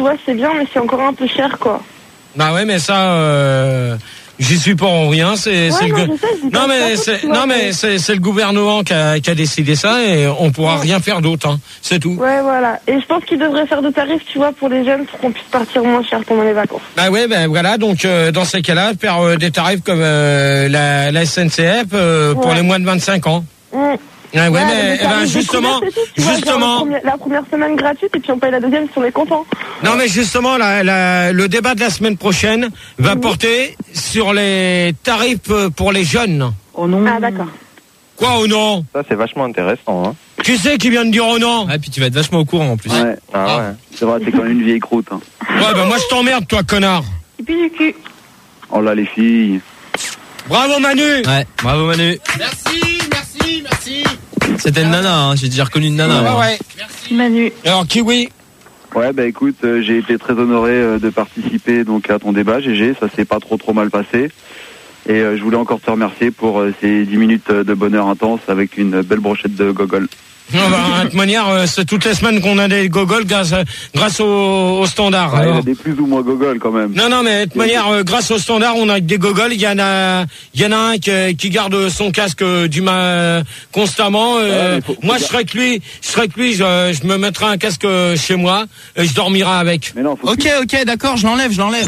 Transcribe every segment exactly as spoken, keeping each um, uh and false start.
vois, c'est bien, mais c'est encore un peu cher, quoi. Bah ouais, mais ça, euh, j'y suis pour rien. C'est, ouais, c'est non, le, je sais, je dis non pas mais ça, c'est, tu vois, non mais mais... c'est, c'est le gouvernement qui a, qui a décidé ça et on pourra ouais. rien faire d'autre. Hein. C'est tout. Ouais, voilà. Et je pense qu'ils devraient faire de tarifs, tu vois, pour les jeunes, pour qu'on puisse partir moins cher pendant les vacances. Bah ouais, ben bah voilà. Donc euh, dans ces cas-là, faire euh, des tarifs comme euh, la, la S N C F euh, ouais. pour les moins de vingt-cinq ans. Mmh. Ouais, ouais, ouais, mais eh ben, justement, tout, justement, vois, la première semaine gratuite et puis on paye la deuxième si on est content. Non, mais justement, la, la, le débat de la semaine prochaine va mmh. porter sur les tarifs pour les jeunes. Oh non. Ah d'accord. Quoi, oh non? Ça c'est vachement intéressant. Hein. Qui c'est qui vient de dire oh non? Ah, puis tu vas être vachement au courant en plus. Ouais. Ah, ah. ouais. C'est vrai, t'es quand même une vieille croûte. Hein. Ouais, bah moi je t'emmerde, toi, connard. Et puis du cul. Oh là, les filles. Bravo Manu. Ouais, bravo Manu. Merci, merci, merci. C'était une nana, hein. J'ai déjà reconnu une nana. Ouais, ouais. ouais. Merci Manu. Alors Kiwi. Ouais, bah écoute, euh, j'ai été très honoré euh, de participer donc à ton débat, G G. Ça s'est pas trop trop mal passé. Et euh, je voulais encore te remercier pour euh, ces dix minutes de bonheur intense avec une belle brochette de gogol. Non, bah, de toute manière, euh, c'est toutes les semaines qu'on a des gogoles grâce, grâce au, au standard. Ouais, alors. il y a des plus ou moins gogoles quand même. Non, non, mais de toute manière, euh, grâce au standard, on a des gogoles. Il y en a, il y en a un qui, qui garde son casque euh, du ma constamment. Euh, ouais, faut, faut moi, je serais que lui, je serais que lui, je, je me mettrai un casque chez moi et je dormirai avec. Mais non, faut ok, ok, d'accord, je l'enlève, je l'enlève.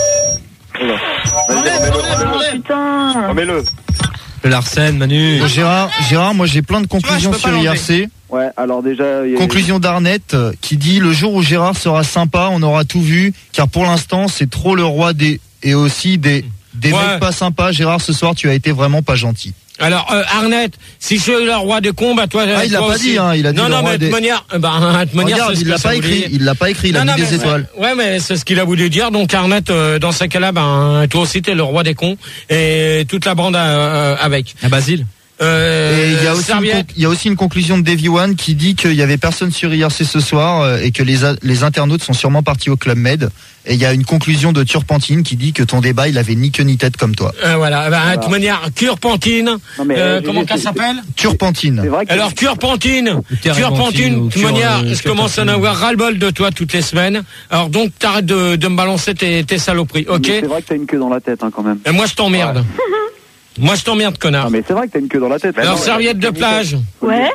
Putain. Remets-le. Le Larsen, Manu. Gérard, Gérard, moi j'ai plein de conclusions vois, sur I R C. Ouais, alors déjà... Y a... Conclusion d'Arnett euh, qui dit le jour où Gérard sera sympa, on aura tout vu, car pour l'instant c'est trop le roi des et aussi des des ouais. mecs pas sympas. Gérard, ce soir tu as été vraiment pas gentil. Alors euh, Arnett, si je suis le roi des cons, bah toi, ah, il toi l'a pas aussi. dit, hein, il a dit non, le non, roi mais de des... toute manière, bah, de toute manière, regarde, c'est ce il que l'a pas écrit, il l'a pas écrit, il a non, mis non, des mais, étoiles. Ouais, mais c'est ce qu'il a voulu dire. Donc Arnett, euh, dans ces cas-là, ben toi aussi t'es le roi des cons et toute la bande euh, avec. À Basile. Euh, et il y a aussi une, il y a aussi une conclusion de Davy One qui dit qu'il y avait personne sur I R C ce soir euh, et que les a, les internautes sont sûrement partis au Club Med. Et il y a une conclusion de Turpentine qui dit que ton débat il avait ni queue ni tête comme toi. Euh, voilà, bah, de toute manière, Turpentine. Non, mais, euh, comment qu'elle s'appelle? Turpentine. Alors Turpentine, Turpentine. De toute manière, je commence à en avoir ras-le-bol de toi toutes les semaines. Alors donc t'arrêtes de, de me balancer tes, tes saloperies, ok? C'est vrai que t'as une queue dans la tête, hein, quand même. Et moi je t'emmerde. Ouais. Moi je t'emmerde, connard. Non mais c'est vrai que t'as une queue dans la tête. Alors non, serviette de plage. Ouais.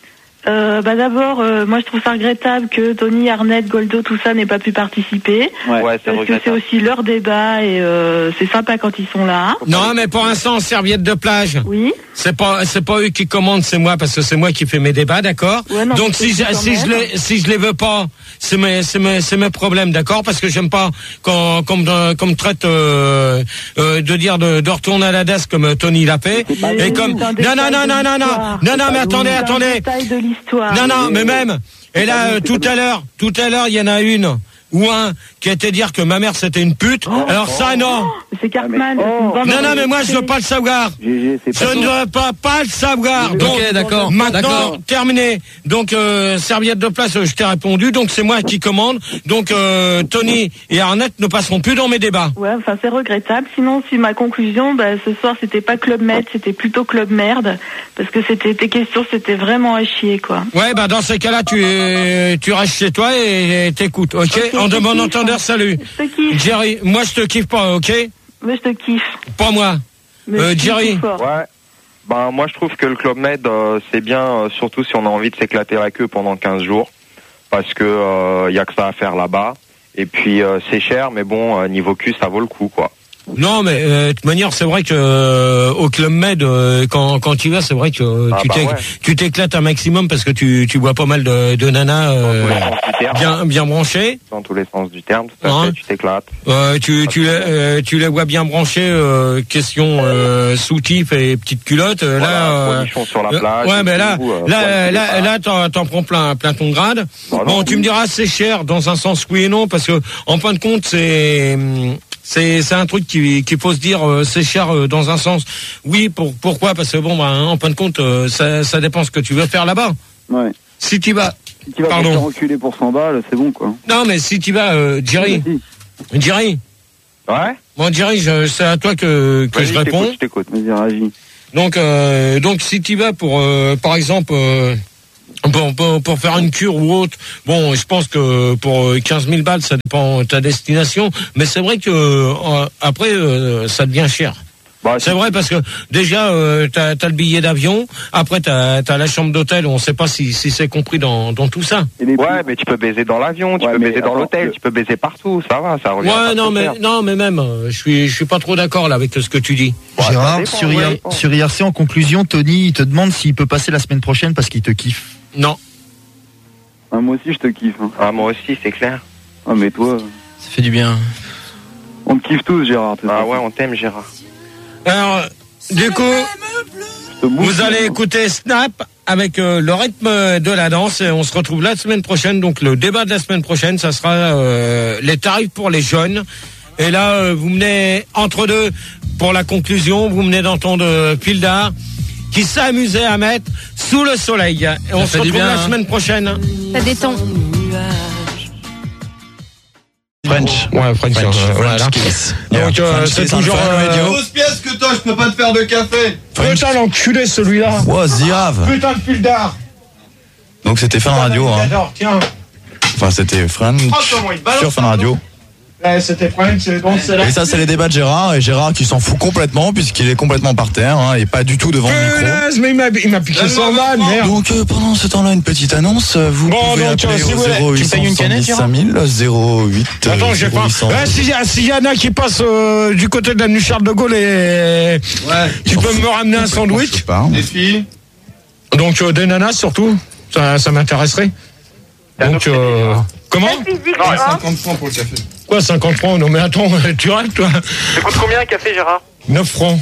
Euh, bah d'abord, euh, moi je trouve ça regrettable que Tony, Arnett, Goldo, tout ça n'ait pas pu participer. Ouais, ouais c'est parce que c'est aussi leur débat et euh, c'est sympa quand ils sont là. Non, mais pour l'instant, serviette de plage. Oui. C'est pas, c'est pas eux qui commandent, c'est moi parce que c'est moi qui fais mes débats, d'accord. Ouais, non, donc si je, si je les, si je les veux pas, c'est mes, c'est mes, c'est mes problèmes, d'accord, parce que j'aime pas quand, comme, comme traite euh, euh, de dire de, de retourner à la desk comme Tony l'a fait et comme non non non non non non non non mais attendez attendez. Non, non, mais même. Et là, euh, tout à l'heure, tout à l'heure, il y en a une ou un qui a été dire que ma mère c'était une pute. Oh, Alors ça, oh, non. C'est Cartman. Oh, non, non, mais moi je veux pas le savoir. G G, je ne veux pas, pas le savoir. Donc, ok, d'accord. Maintenant, d'accord. terminé. Donc, euh, serviette de place, je t'ai répondu. Donc, c'est moi qui commande. Donc, euh, Tony et Arnett ne passeront plus dans mes débats. Ouais, enfin, c'est regrettable. Sinon, si ma conclusion, bah, ce soir, c'était pas Club Med, c'était plutôt Club Merde. Parce que c'était, tes questions, c'était vraiment à chier, quoi. Ouais, bah, dans ces cas-là, tu, euh, tu restes chez toi et, et t'écoutes, ok? okay en demandant entendeur, salut. Je te kiffe. Jerry, moi, je te kiffe pas, ok? Mais je te kiffe. Pas moi. Mais euh, Jerry. Ouais. Ben moi je trouve que le Club Med euh, c'est bien, euh, surtout si on a envie de s'éclater la queue pendant quinze jours, parce que euh, y a que ça à faire là-bas. Et puis euh, c'est cher, mais bon euh, niveau cul ça vaut le coup quoi. Non, mais euh, de toute manière, c'est vrai que euh, au Club Med, euh, quand quand tu vas, c'est vrai que euh, ah tu bah t'éc- ouais. tu t'éclates un maximum parce que tu tu vois pas mal de, de nanas euh, bien bien branchées. Dans tous les sens du terme, tout à hein fait, tu t'éclates. Euh, tu tu les euh, tu les vois bien branchées. Euh, question euh, soutif et petite culotte. Euh, Voilà, là, euh, sur la plage. ouais, mais là tout, euh, là là, là t'en, t'en prends plein plein ton grade. Bah bon, non, tu me diras c'est cher dans un sens oui et non parce que en fin de compte c'est C'est c'est un truc qui qu'il faut se dire euh, c'est cher euh, dans un sens. Oui, pour pourquoi parce que bon bah hein, en fin de compte euh, ça ça dépend ce que tu veux faire là-bas. Ouais. Si tu vas si tu vas te faire enculer pour cent balles, c'est bon quoi. Non mais si tu vas euh, Jerry. Jerry. Ouais. Bon Jerry, je, c'est à toi que que Vas-y, je réponds. Je t'écoute. Vas-y, réagis. Donc euh, donc si tu vas pour euh, par exemple euh, Pour, pour, pour faire une cure ou autre, bon, je pense que pour quinze mille balles, ça dépend de ta destination, mais c'est vrai que euh, après, euh, ça devient cher. Bah, c'est vrai parce que déjà, euh, t'as, t'as le billet d'avion, après t'as, t'as la chambre d'hôtel, on sait pas si, si c'est compris dans, dans tout ça. Ouais, mais tu peux baiser dans l'avion, tu Ouais, peux mais baiser dans attends, l'hôtel, le- tu peux baiser partout, ça va, ça revient. Ouais, pas non, trop mais cher. non, mais même, euh, je suis, je suis pas trop d'accord là avec ce que tu dis. Ouais, ça Gérard, dépend, sur, ouais, I R, dépend. sur I R C, en conclusion, Tony, il te demande s'il peut passer la semaine prochaine parce qu'il te kiffe. Non. Ah, moi aussi, je te kiffe. Hein. Ah, moi aussi, c'est clair. Ah, mais toi, Ça fait du bien. on te kiffe tous, Gérard. t'es Ah gentil. ouais, on t'aime, Gérard. Alors, du coup, Je te bouffe. vous allez écouter Snap avec euh, le rythme de la danse et on se retrouve la semaine prochaine. Donc le débat de la semaine prochaine, ça sera euh, les tarifs pour les jeunes. Et là, euh, vous menez entre deux pour la conclusion, vous menez d'entendre euh, Pildar qui s'amusait à mettre Sous le soleil. Et on se fait du retrouve bien, la hein. semaine prochaine. Ça détend. French. Ouais, French, French, euh, voilà. French kiss. Donc Yeah, euh, French c'est kiss on toujours Fun euh, Radio. Grosse pièce que toi, je peux pas te faire de café. Putain l'enculé celui-là. Wow, Zirave. Putain de Pildar. Donc c'était Fun Radio, hein. J'adore, tiens. Enfin c'était French Oh, comment il balance sur Fun Radio. Ouais, c'était French, donc c'est là. Et ça c'est les débats de Gérard, et Gérard qui s'en fout complètement puisqu'il est complètement par terre, hein, et pas du tout devant le micro. Punaise, mais il m'a, il m'a piqué son van, merde. Donc euh, pendant ce temps-là, une petite annonce, euh, vous Bon, pouvez donc, appeler euh, si au vous voulez, zéro huit tu payes une canette, cinq mille, zéro huit Attends, j'ai pas. zéro huit cent. Ouais, s'il y, a- s'il y en a qui passent euh, du côté de l'avenue Charles de Gaulle et. Ouais. Tu peux me ramener un sandwich. Pas. Les filles. Donc euh, des nanas surtout. Ça, ça m'intéresserait. Donc, euh, comment Non, cinquante francs pour le café. Quoi, cinquante francs? Non, mais attends, tu rêves, toi? Ça coûte combien un café, Gérard? neuf francs.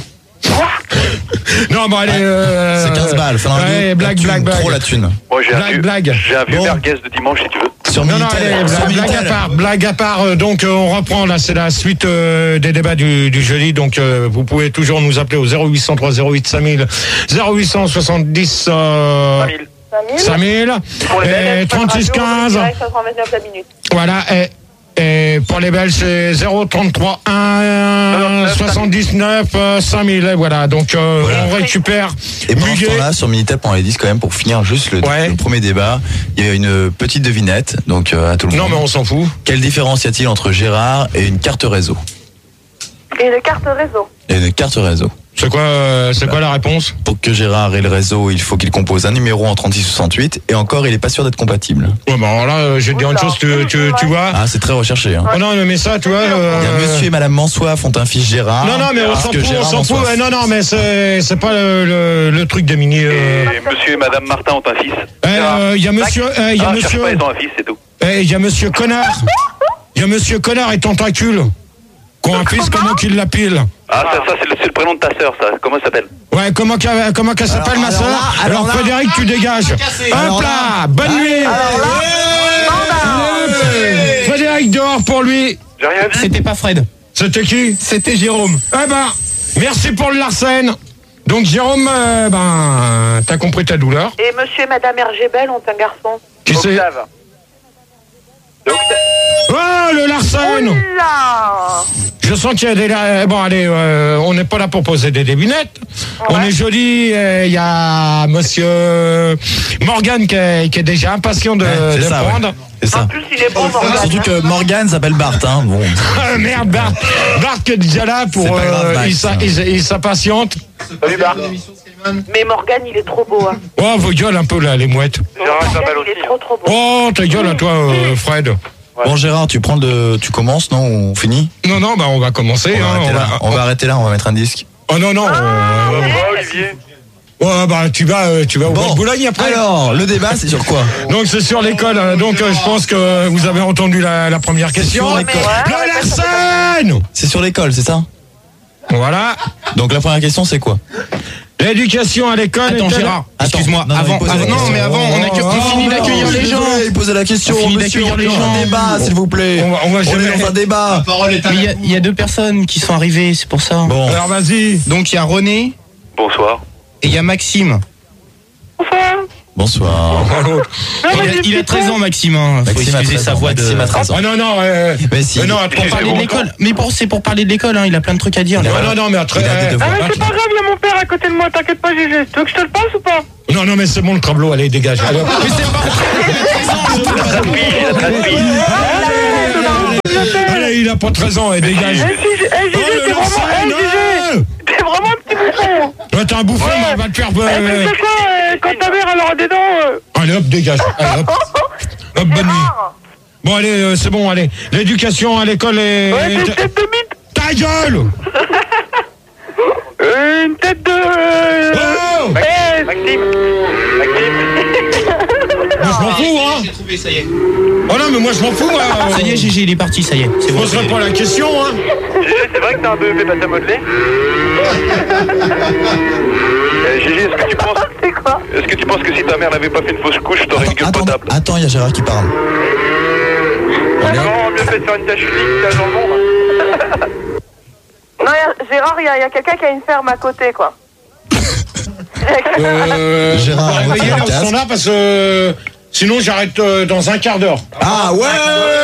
Non, bon, allez. Euh, C'est quinze balles, Fun Radio. Ouais, blague, la thune, blague, blague. Trop la thune. Moi, j'ai Blague, blague. J'ai un vieux Bon. merguez de dimanche, si tu veux. Sur Non, non, Minitel, allez, sur blague, blague à Minitel. part, blague à part. euh, Donc, euh, on reprend, là, c'est la suite euh, des débats du, du jeudi. Donc, euh, vous pouvez toujours nous appeler au zéro huit cent trois zéro huit cinq mille, zéro huit cent soixante-dix euh, cinq mille, et trente-six quinze. Voilà, et, et pour les Belges, c'est zéro trente-trois un soixante-dix-neuf euh, cinq mille. Et voilà, donc euh, Voilà. on récupère. Et pendant ce Muguet. temps-là, sur Minitel, pendant les dix quand même, pour finir juste le, Ouais. le premier débat, il y a une petite devinette, donc euh, à tout le Non, monde. mais on s'en fout. Quelle différence y a-t-il entre Gérard et une carte réseau? Et le carte réseau. Et une carte réseau. C'est quoi, euh, c'est quoi la réponse? Pour que Gérard ait le réseau, il faut qu'il compose un numéro en trente-six soixante-huit, et encore, il est pas sûr d'être compatible. Ouais, bah alors là, euh, je vais te dire une chose, tu, tu, tu vois. Ah, c'est très recherché, hein. Oh non, mais ça, tu vois. euh, Il y a monsieur et madame Mansoif ont un fils Gérard. Non, non, mais on parce s'en que fout, on Gérard s'en fout. Mansoif. Ouais, non, non, mais c'est, c'est pas le, le, le truc des mini. euh. Et monsieur et madame Martin ont un fils. Eh, euh, Il y a monsieur, eh, il y a Ah, cherche monsieur, pas, ils ont un fils, c'est tout. eh, il y a monsieur Connard. Il y a monsieur Connard et Tentacule. Qui ont un fils, comment qu'il l'appelle? Ah, ça, ça c'est, le, c'est le prénom de ta sœur, ça. Comment ça s'appelle? Ouais, comment qu'elle, comment qu'elle s'appelle, ma soeur? Alors, Frédéric, tu dégages. Hop là, bonne nuit. Hop. Frédéric, dehors pour lui. J'ai rien dit. C'était pas Fred. C'était qui? C'était Jérôme. Eh ben, merci pour le Larsen. Donc, Jérôme, euh, ben, t'as compris ta douleur. Et monsieur et madame Hergébel ont un garçon. Qui c'est? Octave. Oh, le Larsen. Là. Je sens qu'il y a des... euh, Bon, allez, euh, on n'est pas là pour poser des devinettes. On est joli. Il y a monsieur Morgan qui est, qui est déjà impatient de, Ouais, c'est de ça, ouais. prendre. C'est ça. En plus, il est bon, Morgane. Surtout que Morgane s'appelle Bart, hein. Bon. Ah, merde, Bart. Bart qui est déjà là pour... C'est pas grave, euh, Max. il, s'a- il, il s'impatiente. Salut, Bart. Mais Morgane, il est trop beau. Hein. Oh, vos gueules un peu, là, les mouettes. Gérard Morgane, s'appelle il est aussi. trop trop beau. Oh, ta gueule à toi, euh, Fred. Bon, Gérard, tu prends le, tu commences, non? On finit? Non, non, bah, on va commencer. On va, hein, arrêter on là. va- On va arrêter là, on va mettre un disque. Oh non, non. euh, Oh, Olivier. Ouais, bah, tu vas, euh, tu vas au Bois de Boulogne après. alors, le débat, c'est sur quoi? Donc c'est sur l'école. hein. Donc euh, je pense que vous avez entendu la, la première question. sur l'école. Le Larsen. C'est sur l'école, c'est ça? Voilà. Donc la première question, c'est quoi? L'éducation à l'école. Attends, est-elle- Gérard, excuse-moi. Non, non, Avant, il pose la avant- non, question. mais avant, on, a que- on Oh, finit d'accueillir je les suis gens. désolé, Il posait la question. On finit Monsieur, d'accueillir les on fait gens. un débat, s'il vous plaît. On va, on va On jamais- est dans un débat. Parole est à Mais il y a- il y, a deux personnes qui sont arrivées, c'est pour ça. Bon. Alors vas-y. Donc il y a René Bonsoir. et il y a Maxime. Bonsoir. Il a, il a treize ans, Maxime. Hein. Faut Maxime a excuser treize sa ans, voix de. Maxime a treize ans. Ah non, non, euh, Mais si. euh, non, attends, Pour parler de l'école. Mais pour, c'est pour parler de l'école, hein. Il a plein de trucs à dire. Non, non, non, mais après. Il a des euh, devoirs. Ah mais c'est pas grave, il y a mon père à côté de moi, t'inquiète pas Gégé. Tu veux que je te le passe ou pas? Non, non, mais c'est bon, le tableau, allez, dégage. Allez, hop. Mais c'est pas Allez, il a pas treize ans, et dégage. Eh Gégé, eh, Gégé, Oh, t'es le vraiment... Eh lancer, Gégé, non. t'es vraiment un petit bouffon. Toi, t'es un bouffon, mais on va te faire. Eh euh, tu sais quoi, euh, quand ta mère elle aura des dents... euh, Allez, hop, dégage. Allez, hop. Hop, bonne nuit. Bon, allez, euh, c'est bon, allez. L'éducation à l'école est. Ouais, t'es une tête de mythe. Ta gueule. Euh, Une tête de... Oh. Eh, Maxime Maxime Moi, je m'en fous, hein. J'ai trouvé, ça y est. Oh non, mais moi, je m'en fous, hein. Ça y est, Gégé, il est parti, ça y est. C'est Je bon. poserai pas la question, hein. Gégé, c'est vrai que t'as un B E P pâte à modeler euh, Gégé, est-ce que tu penses... c'est quoi? Est-ce que tu penses que si ta mère n'avait pas fait une fausse couche, t'aurais une gueule Attends, potable? attends, il y a Gérard qui parle. Non, mieux fait de faire une tache unique, t'as dans le monde. Non, y a- Gérard, il y a, y a quelqu'un qui a une ferme à côté, quoi. Euh. Gérard, on va on va réveiller faire là le où casque. sont là parce que. euh, Sinon, j'arrête euh, dans un quart d'heure. Ah ouais.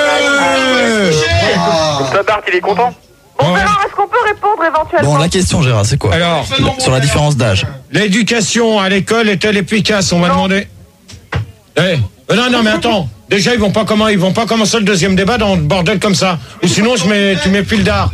Ça, Bart, il est content. Bon, Ouais. Gérard, est-ce qu'on peut répondre éventuellement? Bon, la question, Gérard, c'est quoi? Alors, Sur la différence d'âge. l'éducation à l'école est-elle efficace? On va demander. Eh, euh, non, non, mais attends. Déjà, ils vont pas comment, ils vont pas commencer le deuxième débat dans le bordel comme ça. Ou sinon, je mets, tu mets fil d'art.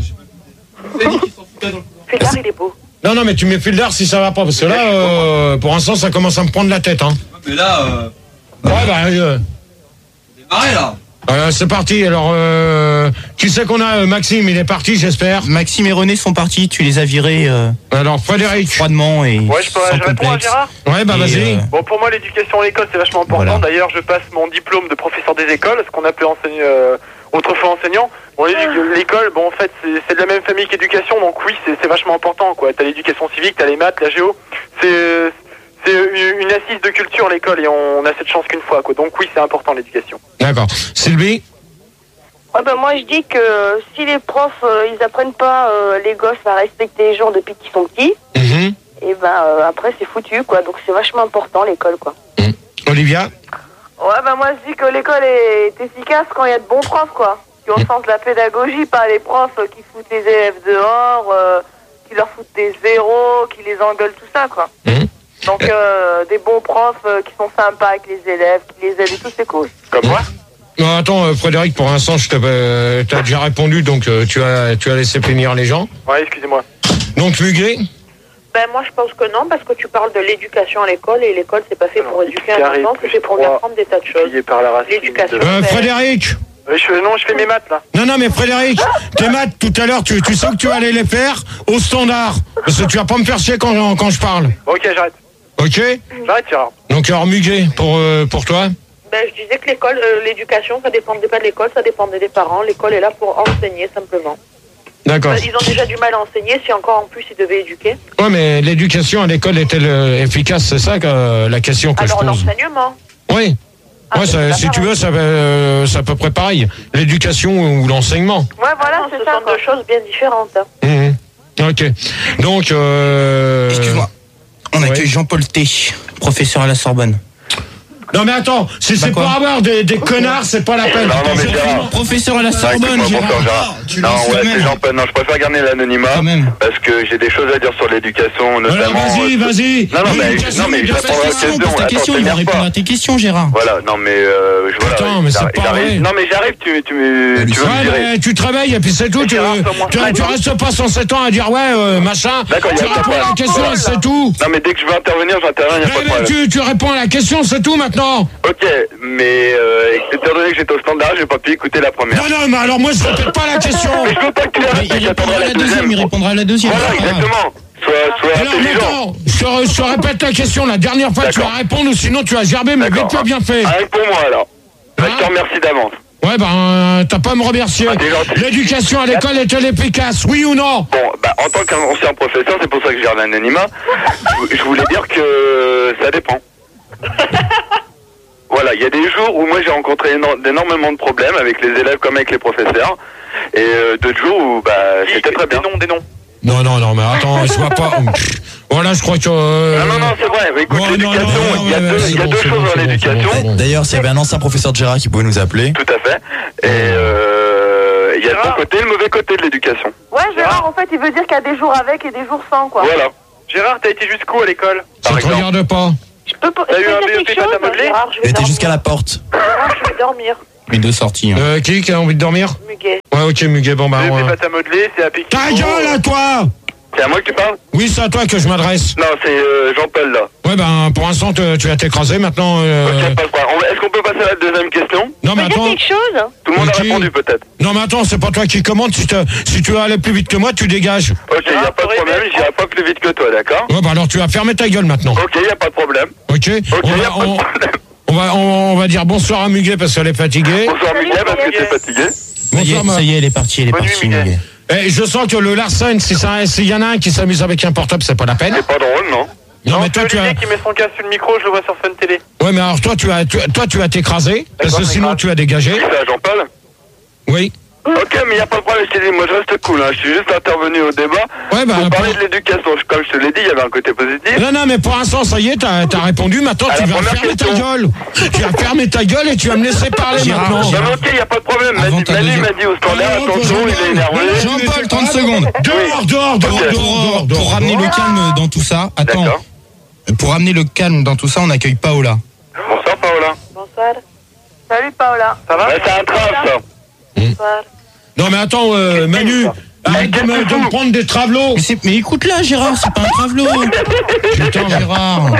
Félard, il est beau. Non, non, mais tu mets fil d'art si ça va pas, parce que là, euh, pour l'instant, ça commence à me prendre la tête, hein. Mais là, euh, Ouais, bah, euh, démarrez là. euh, c'est parti. Alors, euh, qui c'est qu'on a? euh, Maxime, il est parti, j'espère. Maxime et René sont partis, tu les as virés euh, Alors, Frédéric. froidement et Ouais, je, peux, sans je réponds à complexe. Gérard. Ouais, bah, Et, vas-y. euh, Bon, pour moi, l'éducation à l'école, c'est vachement important. Voilà. D'ailleurs, je passe mon diplôme de professeur des écoles, ce qu'on appelait enseigne, euh, autrefois enseignant. Bon, l'édu- l'école, bon, en fait, c'est c'est de la même famille qu'éducation, donc oui, c'est c'est vachement important, quoi. T'as l'éducation civique, t'as les maths, la géo. C'est c'est une, une assise de culture, l'école, et on a cette chance qu'une fois, quoi. Donc oui, c'est important, l'éducation. D'accord. Sylvie? Ouais, ben moi je dis que si les profs euh, ils apprennent pas euh, les gosses à respecter les gens depuis qu'ils sont petits, Mhm. et ben euh, après c'est foutu quoi. Donc c'est vachement important l'école quoi. Olivia? Ouais, ben moi je dis que l'école est efficace quand il y a de bons profs quoi. Qui ont le sens de la pédagogie, pas les profs euh, qui foutent les élèves dehors, euh, qui leur foutent des zéros, qui les engueulent, tout ça quoi. Mhm. Donc euh, des bons profs euh, qui sont sympas avec les élèves, qui les aident et tout, c'est cool. Comme moi. Non, attends, euh, Frédéric, pour l'instant, je t'ai euh, t'as déjà répondu, donc euh, tu as tu as laissé finir les gens. Ouais, excusez-moi. Donc, Muguet? Ben moi je pense que non, parce que tu parles de l'éducation à l'école et l'école c'est pas fait pour éduquer un Carré enfant, c'est fait pour lui plus apprendre des tas de choses. Payé par la racine. L'éducation. de- Euh, Frédéric? Euh, je, non, je fais mes maths, là. Non, non, mais Frédéric, tes maths, tout à l'heure, tu, tu sais que tu allais les faire au standard. Parce que tu vas pas me faire chier quand, quand je parle. Bon, ok, j'arrête. Ok? J'arrête, Gérard. Donc, alors, Muguet, pour, euh, pour toi? Ben je disais que l'école, euh, l'éducation ça dépendait pas de l'école, ça dépendait des parents. L'école est là pour enseigner simplement. D'accord. Ben, ils ont déjà du mal à enseigner, si encore en plus ils devaient éduquer. Ouais, mais l'éducation à l'école est-elle euh, efficace? C'est ça que, euh, la question que Alors je pose. l'enseignement. Oui. Ah, Ouais, c'est ça- pas si tu pareil. veux, ça, euh, c'est à peu près pareil. L'éducation ou l'enseignement. Ouais voilà, ce sont deux choses bien différentes. hein. Mhm. Ok. Donc, euh... Excuse-moi. On ouais. accueille Jean-Paul T, professeur à la Sorbonne. Non mais attends, si Bah c'est quoi pour avoir des, des connards, c'est pas la peine. Non, non, mais Gérard. Professeur à la Non, Sorbonne, écoute-moi, bonsoir, Gérard. Gérard. Non, ouais, c'est Jean-Paul. Non, je préfère garder l'anonymat Quand même. parce que j'ai des choses à dire sur l'éducation, Alors notamment. vas-y, euh, vas-y. Non, non, mais, L'éducation, non, mais mais je bien répondrai à la Question, question. pose ta Attends, question, il va t'énerve répondre pas. à tes questions, Gérard. Voilà, non, mais euh, je voilà. Putain, mais c'est j'arrive- pas j'arrive- vrai. Non, mais j'arrive, tu, tu, me- tu veux Ouais, me virer. mais tu te réveilles et puis c'est tout. Tu, Gérard, comment tu, ça, tu non restes pas cent sept ans à dire ouais, euh, machin. D'accord, Tu y a pas réponds de à la problème. question et c'est tout. Non, mais dès que je veux intervenir, j'interviens, y a Ouais, pas de mais problème. tu, tu réponds à la question, c'est tout maintenant. Ok, mais euh, étant donné que j'étais au standard, j'ai pas pu écouter la première. Non, non, mais alors moi je répète pas la question. Mais je veux pas que tu la Mais répètes, il j'attendrai répondra à la la deuxième, deuxième. il répondra à la deuxième. Voilà, c'est pas grave. exactement. Sois, sois Alors intelligent. maintenant, je te, je te répète la question. La dernière fois, tu vas D'accord. répondre ou sinon tu vas gerber, mais D'accord. vite, tu as bien fait. Ah, réponds-moi alors. Bah, Hein je te remercie d'avance. Ouais, ben, t'as pas à me remercier. Ah, t'es gentil. L'éducation à l'école est-elle efficace, oui ou non? Bon, bah, en tant qu'ancien professeur, c'est pour ça que je gère l'anonymat, je, je voulais dire que ça dépend. Voilà, il y a des jours où moi j'ai rencontré éno- énormément de problèmes avec les élèves comme avec les professeurs, et euh, d'autres jours où bah, c'était très bien. Des noms, des noms. Non, non, non, mais attends, je vois pas. Voilà, je crois que. Euh... Non, non, non, c'est vrai. Écoute, non, l'éducation, non, non, il y a ouais, deux, ouais, il y a bon, deux c'est choses bon, dans c'est bon, l'éducation. c'est bon. D'ailleurs, s'il y avait un ancien professeur de Gérard qui pouvait nous appeler. Tout à fait. Et euh, il y a le bon côté et le mauvais côté de l'éducation. Ouais, Gérard, en fait, il veut dire qu'il y a des jours avec et des jours sans, quoi. Voilà. Gérard, t'as été jusqu'où à l'école? Ça te regarde pas. Je peux pas. T'as eu un dire B E P quelque pâte à chose, modeler? Gérard, je Il vais était dormir. jusqu'à la porte. Gérard, je vais dormir. Les deux sorties. Hein. Euh, qui qui a envie de dormir? Muguet. Ouais, ok, Muguet, bon, bah. B E P on- pâte à modeler, c'est à Pékin. Ta gueule à toi! C'est à moi que tu parles? Oui, c'est à toi que je m'adresse. Non, c'est euh, Jean-Paul là. Ouais, ben, pour l'instant, te- tu vas t'écraser maintenant. euh, Ok, pas de problème. On va- Est-ce qu'on peut passer à la deuxième question? Non, mais Il y a attends. quelque chose? Tout le monde a Ok. répondu peut-être. Non, mais attends, c'est pas toi qui commande. Si, te- si tu veux aller plus vite que moi, tu dégages. Ok, il n'y a pas de problème, j'irai pas plus vite que toi, d'accord? Ouais, bah alors tu vas fermer ta gueule maintenant. Ok, il n'y a pas de problème. Ok? Ok, on, il n'y va, a pas de on, problème. on va, on, on va dire bonsoir à Muguet parce qu'elle est fatiguée. Bonsoir Miguel, parce que t'es fatigué. Ça y, Bonsoir, est, ma- ça y est, elle est partie, elle est Bonne nuit, partie. Miguel. Muguet. Eh, je sens que le Larsen, si ça, s'il y en a un qui s'amuse avec un portable, c'est pas la peine. C'est pas drôle, non? Non, mais toi, tu as. qui met son casque sur le micro, je le vois sur Fun Télé. Ouais, mais alors toi, tu as, tu- toi, tu vas t'écraser parce que D'accord, sinon, d'accord. tu as dégagé. C'est à Jean-Paul? Oui. Ok, mais il n'y a pas de problème, je t'ai dit, moi je reste cool, hein. Je suis juste intervenu au débat Ouais, bah, pour parler pour- de l'éducation. Comme je te l'ai dit, il y avait un côté positif. Non, non, mais pour l'instant, ça y est, t'as as répondu. Maintenant, À tu la vas première fermer ta question. gueule. Tu vas fermer ta gueule et tu vas me laisser parler Gérard, maintenant. Non, mais ok, il n'y a pas de problème. Avant Manu ta Manu deuxième- m'a dit au standard, Allez, hop, attention, il est Jean-Paul. énervé. Jean-Paul, trente secondes. Dehors, dehors, dehors, Ok. dehors, Pour, dehors, dehors. pour ramener le calme dans tout ça, attends. D'accord. Pour ramener le calme dans tout ça, on accueille Paola. Bonsoir Paola. Bonsoir. Salut, Paola. Ça va? C'est un trave, ça. Bonsoir. Non, mais attends, euh, Manu, arrête de me, de me prendre des travelots. Mais, c'est- mais écoute là, Gérard, c'est pas un travelot. Putain, Gérard. Non,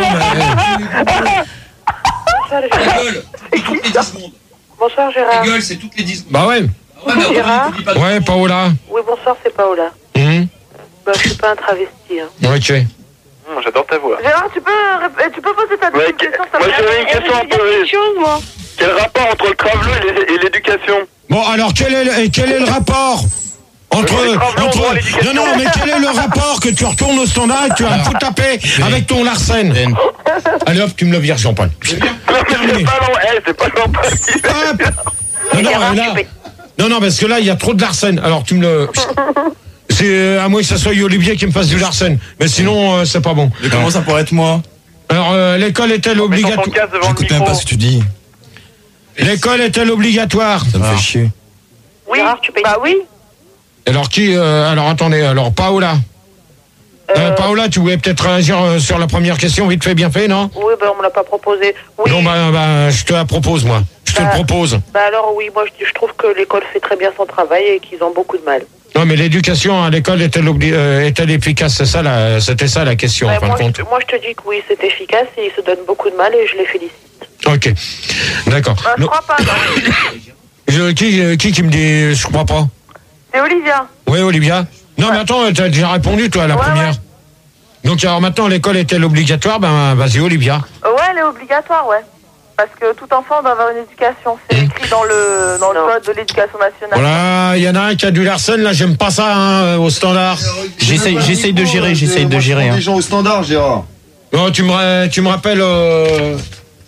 mais, Bonsoir, Ta Gérard. gueule, c'est toutes les dix secondes. Bonsoir, Ta Gérard. gueule, c'est toutes les dix secondes. bah ouais. Ah ouais, mais Gérard. après, t'oublies pas de- Ouais, Paola. Oui, bonsoir, c'est Paola. Hum, Bah, je suis pas un travesti. Hein. ok. Hum, J'adore ta voix. Gérard, tu peux, rép- tu peux poser ta Ouais, deuxième que- question, ça moi me j'avais une Eh, question je un veux dire peu. quelque chose, moi. Quel rapport entre le travelot et les- et l'éducation? Bon, alors quel est le, et quel est le rapport entre, Oui, les travaux, entre on voit l'éducation. non non mais quel est le rapport que tu retournes au standard et que tu vas me foutre taper avec ton Larsen? Ben, Allez hop, tu me le vires, Jean-Paul. Non, mais Terminé. c'est pas long, eh, c'est pas long. Hop. Non, non, Gérard, là, tu peux- non, non, parce que là, il y a trop de Larsen. Alors, tu me le... C'est euh, à moins que ce soit Olivier qui me fasse du Larsen. Mais sinon, euh, c'est pas bon. Mais comment ça pourrait être moi? Alors, euh, l'école est-elle obligatoire? J'écoute même pas ce que tu dis. L'école est-elle obligatoire? Ça me fait chier. Oui, Gérard, tu payes. Bah oui. Alors, qui... euh, alors, attendez, alors, Paola. Euh, Paola, tu voulais peut-être réagir euh, sur la première question, vite fait, bien fait, non? Oui, bah, on me l'a pas proposé. Oui. Non, bah, bah, je te la propose, moi. Je te Bah. le propose. Bah alors, oui, moi, je, je trouve que l'école fait très bien son travail et qu'ils ont beaucoup de mal. Non, mais l'éducation à l'école est-elle obli- euh, est-elle efficace? C'est ça, la... C'était ça la question, Ouais, en fin moi, de compte. je, moi, je te dis que oui, c'est efficace et ils se donnent beaucoup de mal et je les félicite. Ok, d'accord. Bah, je Non, crois pas, non. je- qui, euh, qui qui me dit je crois pas? C'est Olivia. Oui, Olivia. Non, mais attends, t'as déjà répondu, toi, à la Ouais, première. ouais. Donc, alors maintenant, l'école est-elle obligatoire? Ben, vas-y, Olivia. Euh, Ouais, elle est obligatoire, ouais. Parce que tout enfant doit avoir une éducation. C'est écrit dans le, dans le Non. code de l'éducation nationale. Voilà, il y en a un qui a du Larsen, là, j'aime pas ça, hein, au standard. J'essaye, j'essaye de gérer, j'essaye de gérer. Hein. Les gens au standard, Gérard. Non, tu me, tu me rappelles... Euh...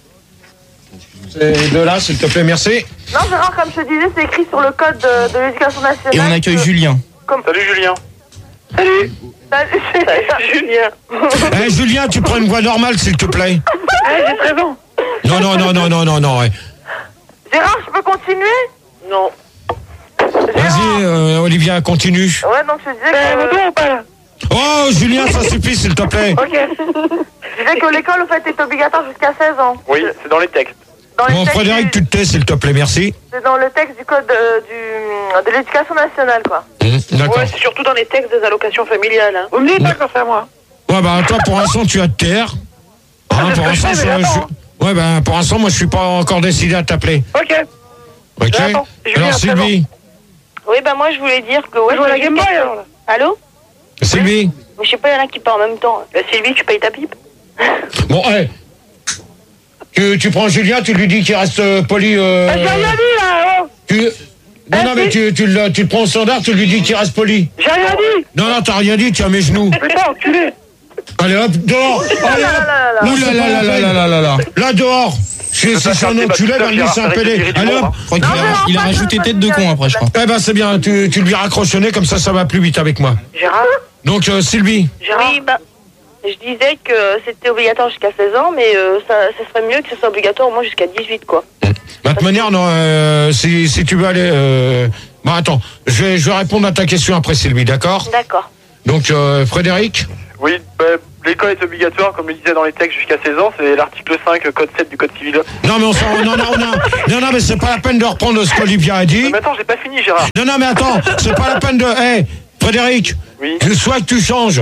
C'est de là, s'il te plaît, merci. Non, Gérard, comme je te disais, c'est écrit sur le code de, de l'éducation nationale. Et on accueille que- Julien. Comme... Salut Julien. Salut. Salut, Julien. Eh, Julien, tu prends une voix normale, s'il te plaît. Ah, j'ai treize ans. Non, non, non, non, non, non, non. ouais. Gérard, je peux continuer? Non. Vas-y, euh, Olivia, continue. Ouais, donc je disais Euh, que... mon tour ou pas, là? Oh, Julien, ça suffit, s'il te plaît. Ok. Je disais que l'école, en fait, est obligatoire jusqu'à seize ans. Oui, c'est dans les textes. Dans les Bon, textes Frédéric, du- tu te tais, s'il te plaît, merci. C'est dans le texte du code euh, du, de l'éducation nationale, quoi. Mmh, d'accord. Ouais, c'est surtout dans les textes des allocations familiales. Hein. Vous me dites pas quand c'est à moi. Ouais, bah, toi, pour l'instant, tu as de terre. Hein, c'est pour ce que je l'instant, fais, je- mais je- j'attends. Ouais, bah, pour l'instant, moi, je suis pas encore décidé à t'appeler. Ok. Ok? J'attends. Julien, Alors, c'est bon. Sylvie. Oui, bah moi je voulais dire que... Ouais, Je joue à la je- Game Boy, alors, là. Allô? Sylvie. Je sais pas, il y en a qui parlent en même temps. Bah, Sylvie, tu payes ta pipe? Bon, hé. Tu, tu prends Julien, tu lui dis qu'il reste euh, poli. Euh, J'ai rien dit, là, oh. tu... Non, non, mais tu, tu, le, tu le prends au standard, tu lui dis qu'il reste poli. J'ai rien dit. Non, non, t'as rien dit, tu as mes genoux. Putain, enculé. Allez hop, dehors. Allez hop. là là là. Ouh là là là là là là là là. Là, dehors. Si peux c'est pas son faire le enculé, débat va tout lui seul, c'est un Gérard, pédé. arrête de tirer Allez du hop. lourd, Je crois qu'il Non, a, mais il a enfin, rajouté je tête de veux con pas après, je crois. Eh ben c'est bien, tu, tu lui raccroches le nez, comme ça ça va plus vite avec moi. Gérard Donc euh, Sylvie. Gérard Oui, bah, je disais que c'était obligatoire jusqu'à seize ans, mais euh, ça, ça serait mieux que ce soit obligatoire au moins jusqu'à dix-huit, quoi. De toute manière, non, euh, si, si tu veux aller... Euh... Bon, attends, je vais, je vais répondre à ta question après, Sylvie, d'accord? D'accord. Donc, euh, Frédéric? Oui, bah, l'école est obligatoire, comme le disait dans les textes, jusqu'à seize ans. C'est l'article cinq, code sept du code civil. Non, mais on s'en... Non, non, non, non, non, mais c'est pas la peine de reprendre ce qu'Olivia a dit. Mais attends, j'ai pas fini, Gérard. Non, non, mais attends, c'est pas la peine de... Hé, hey, Frédéric, Oui. soit que tu changes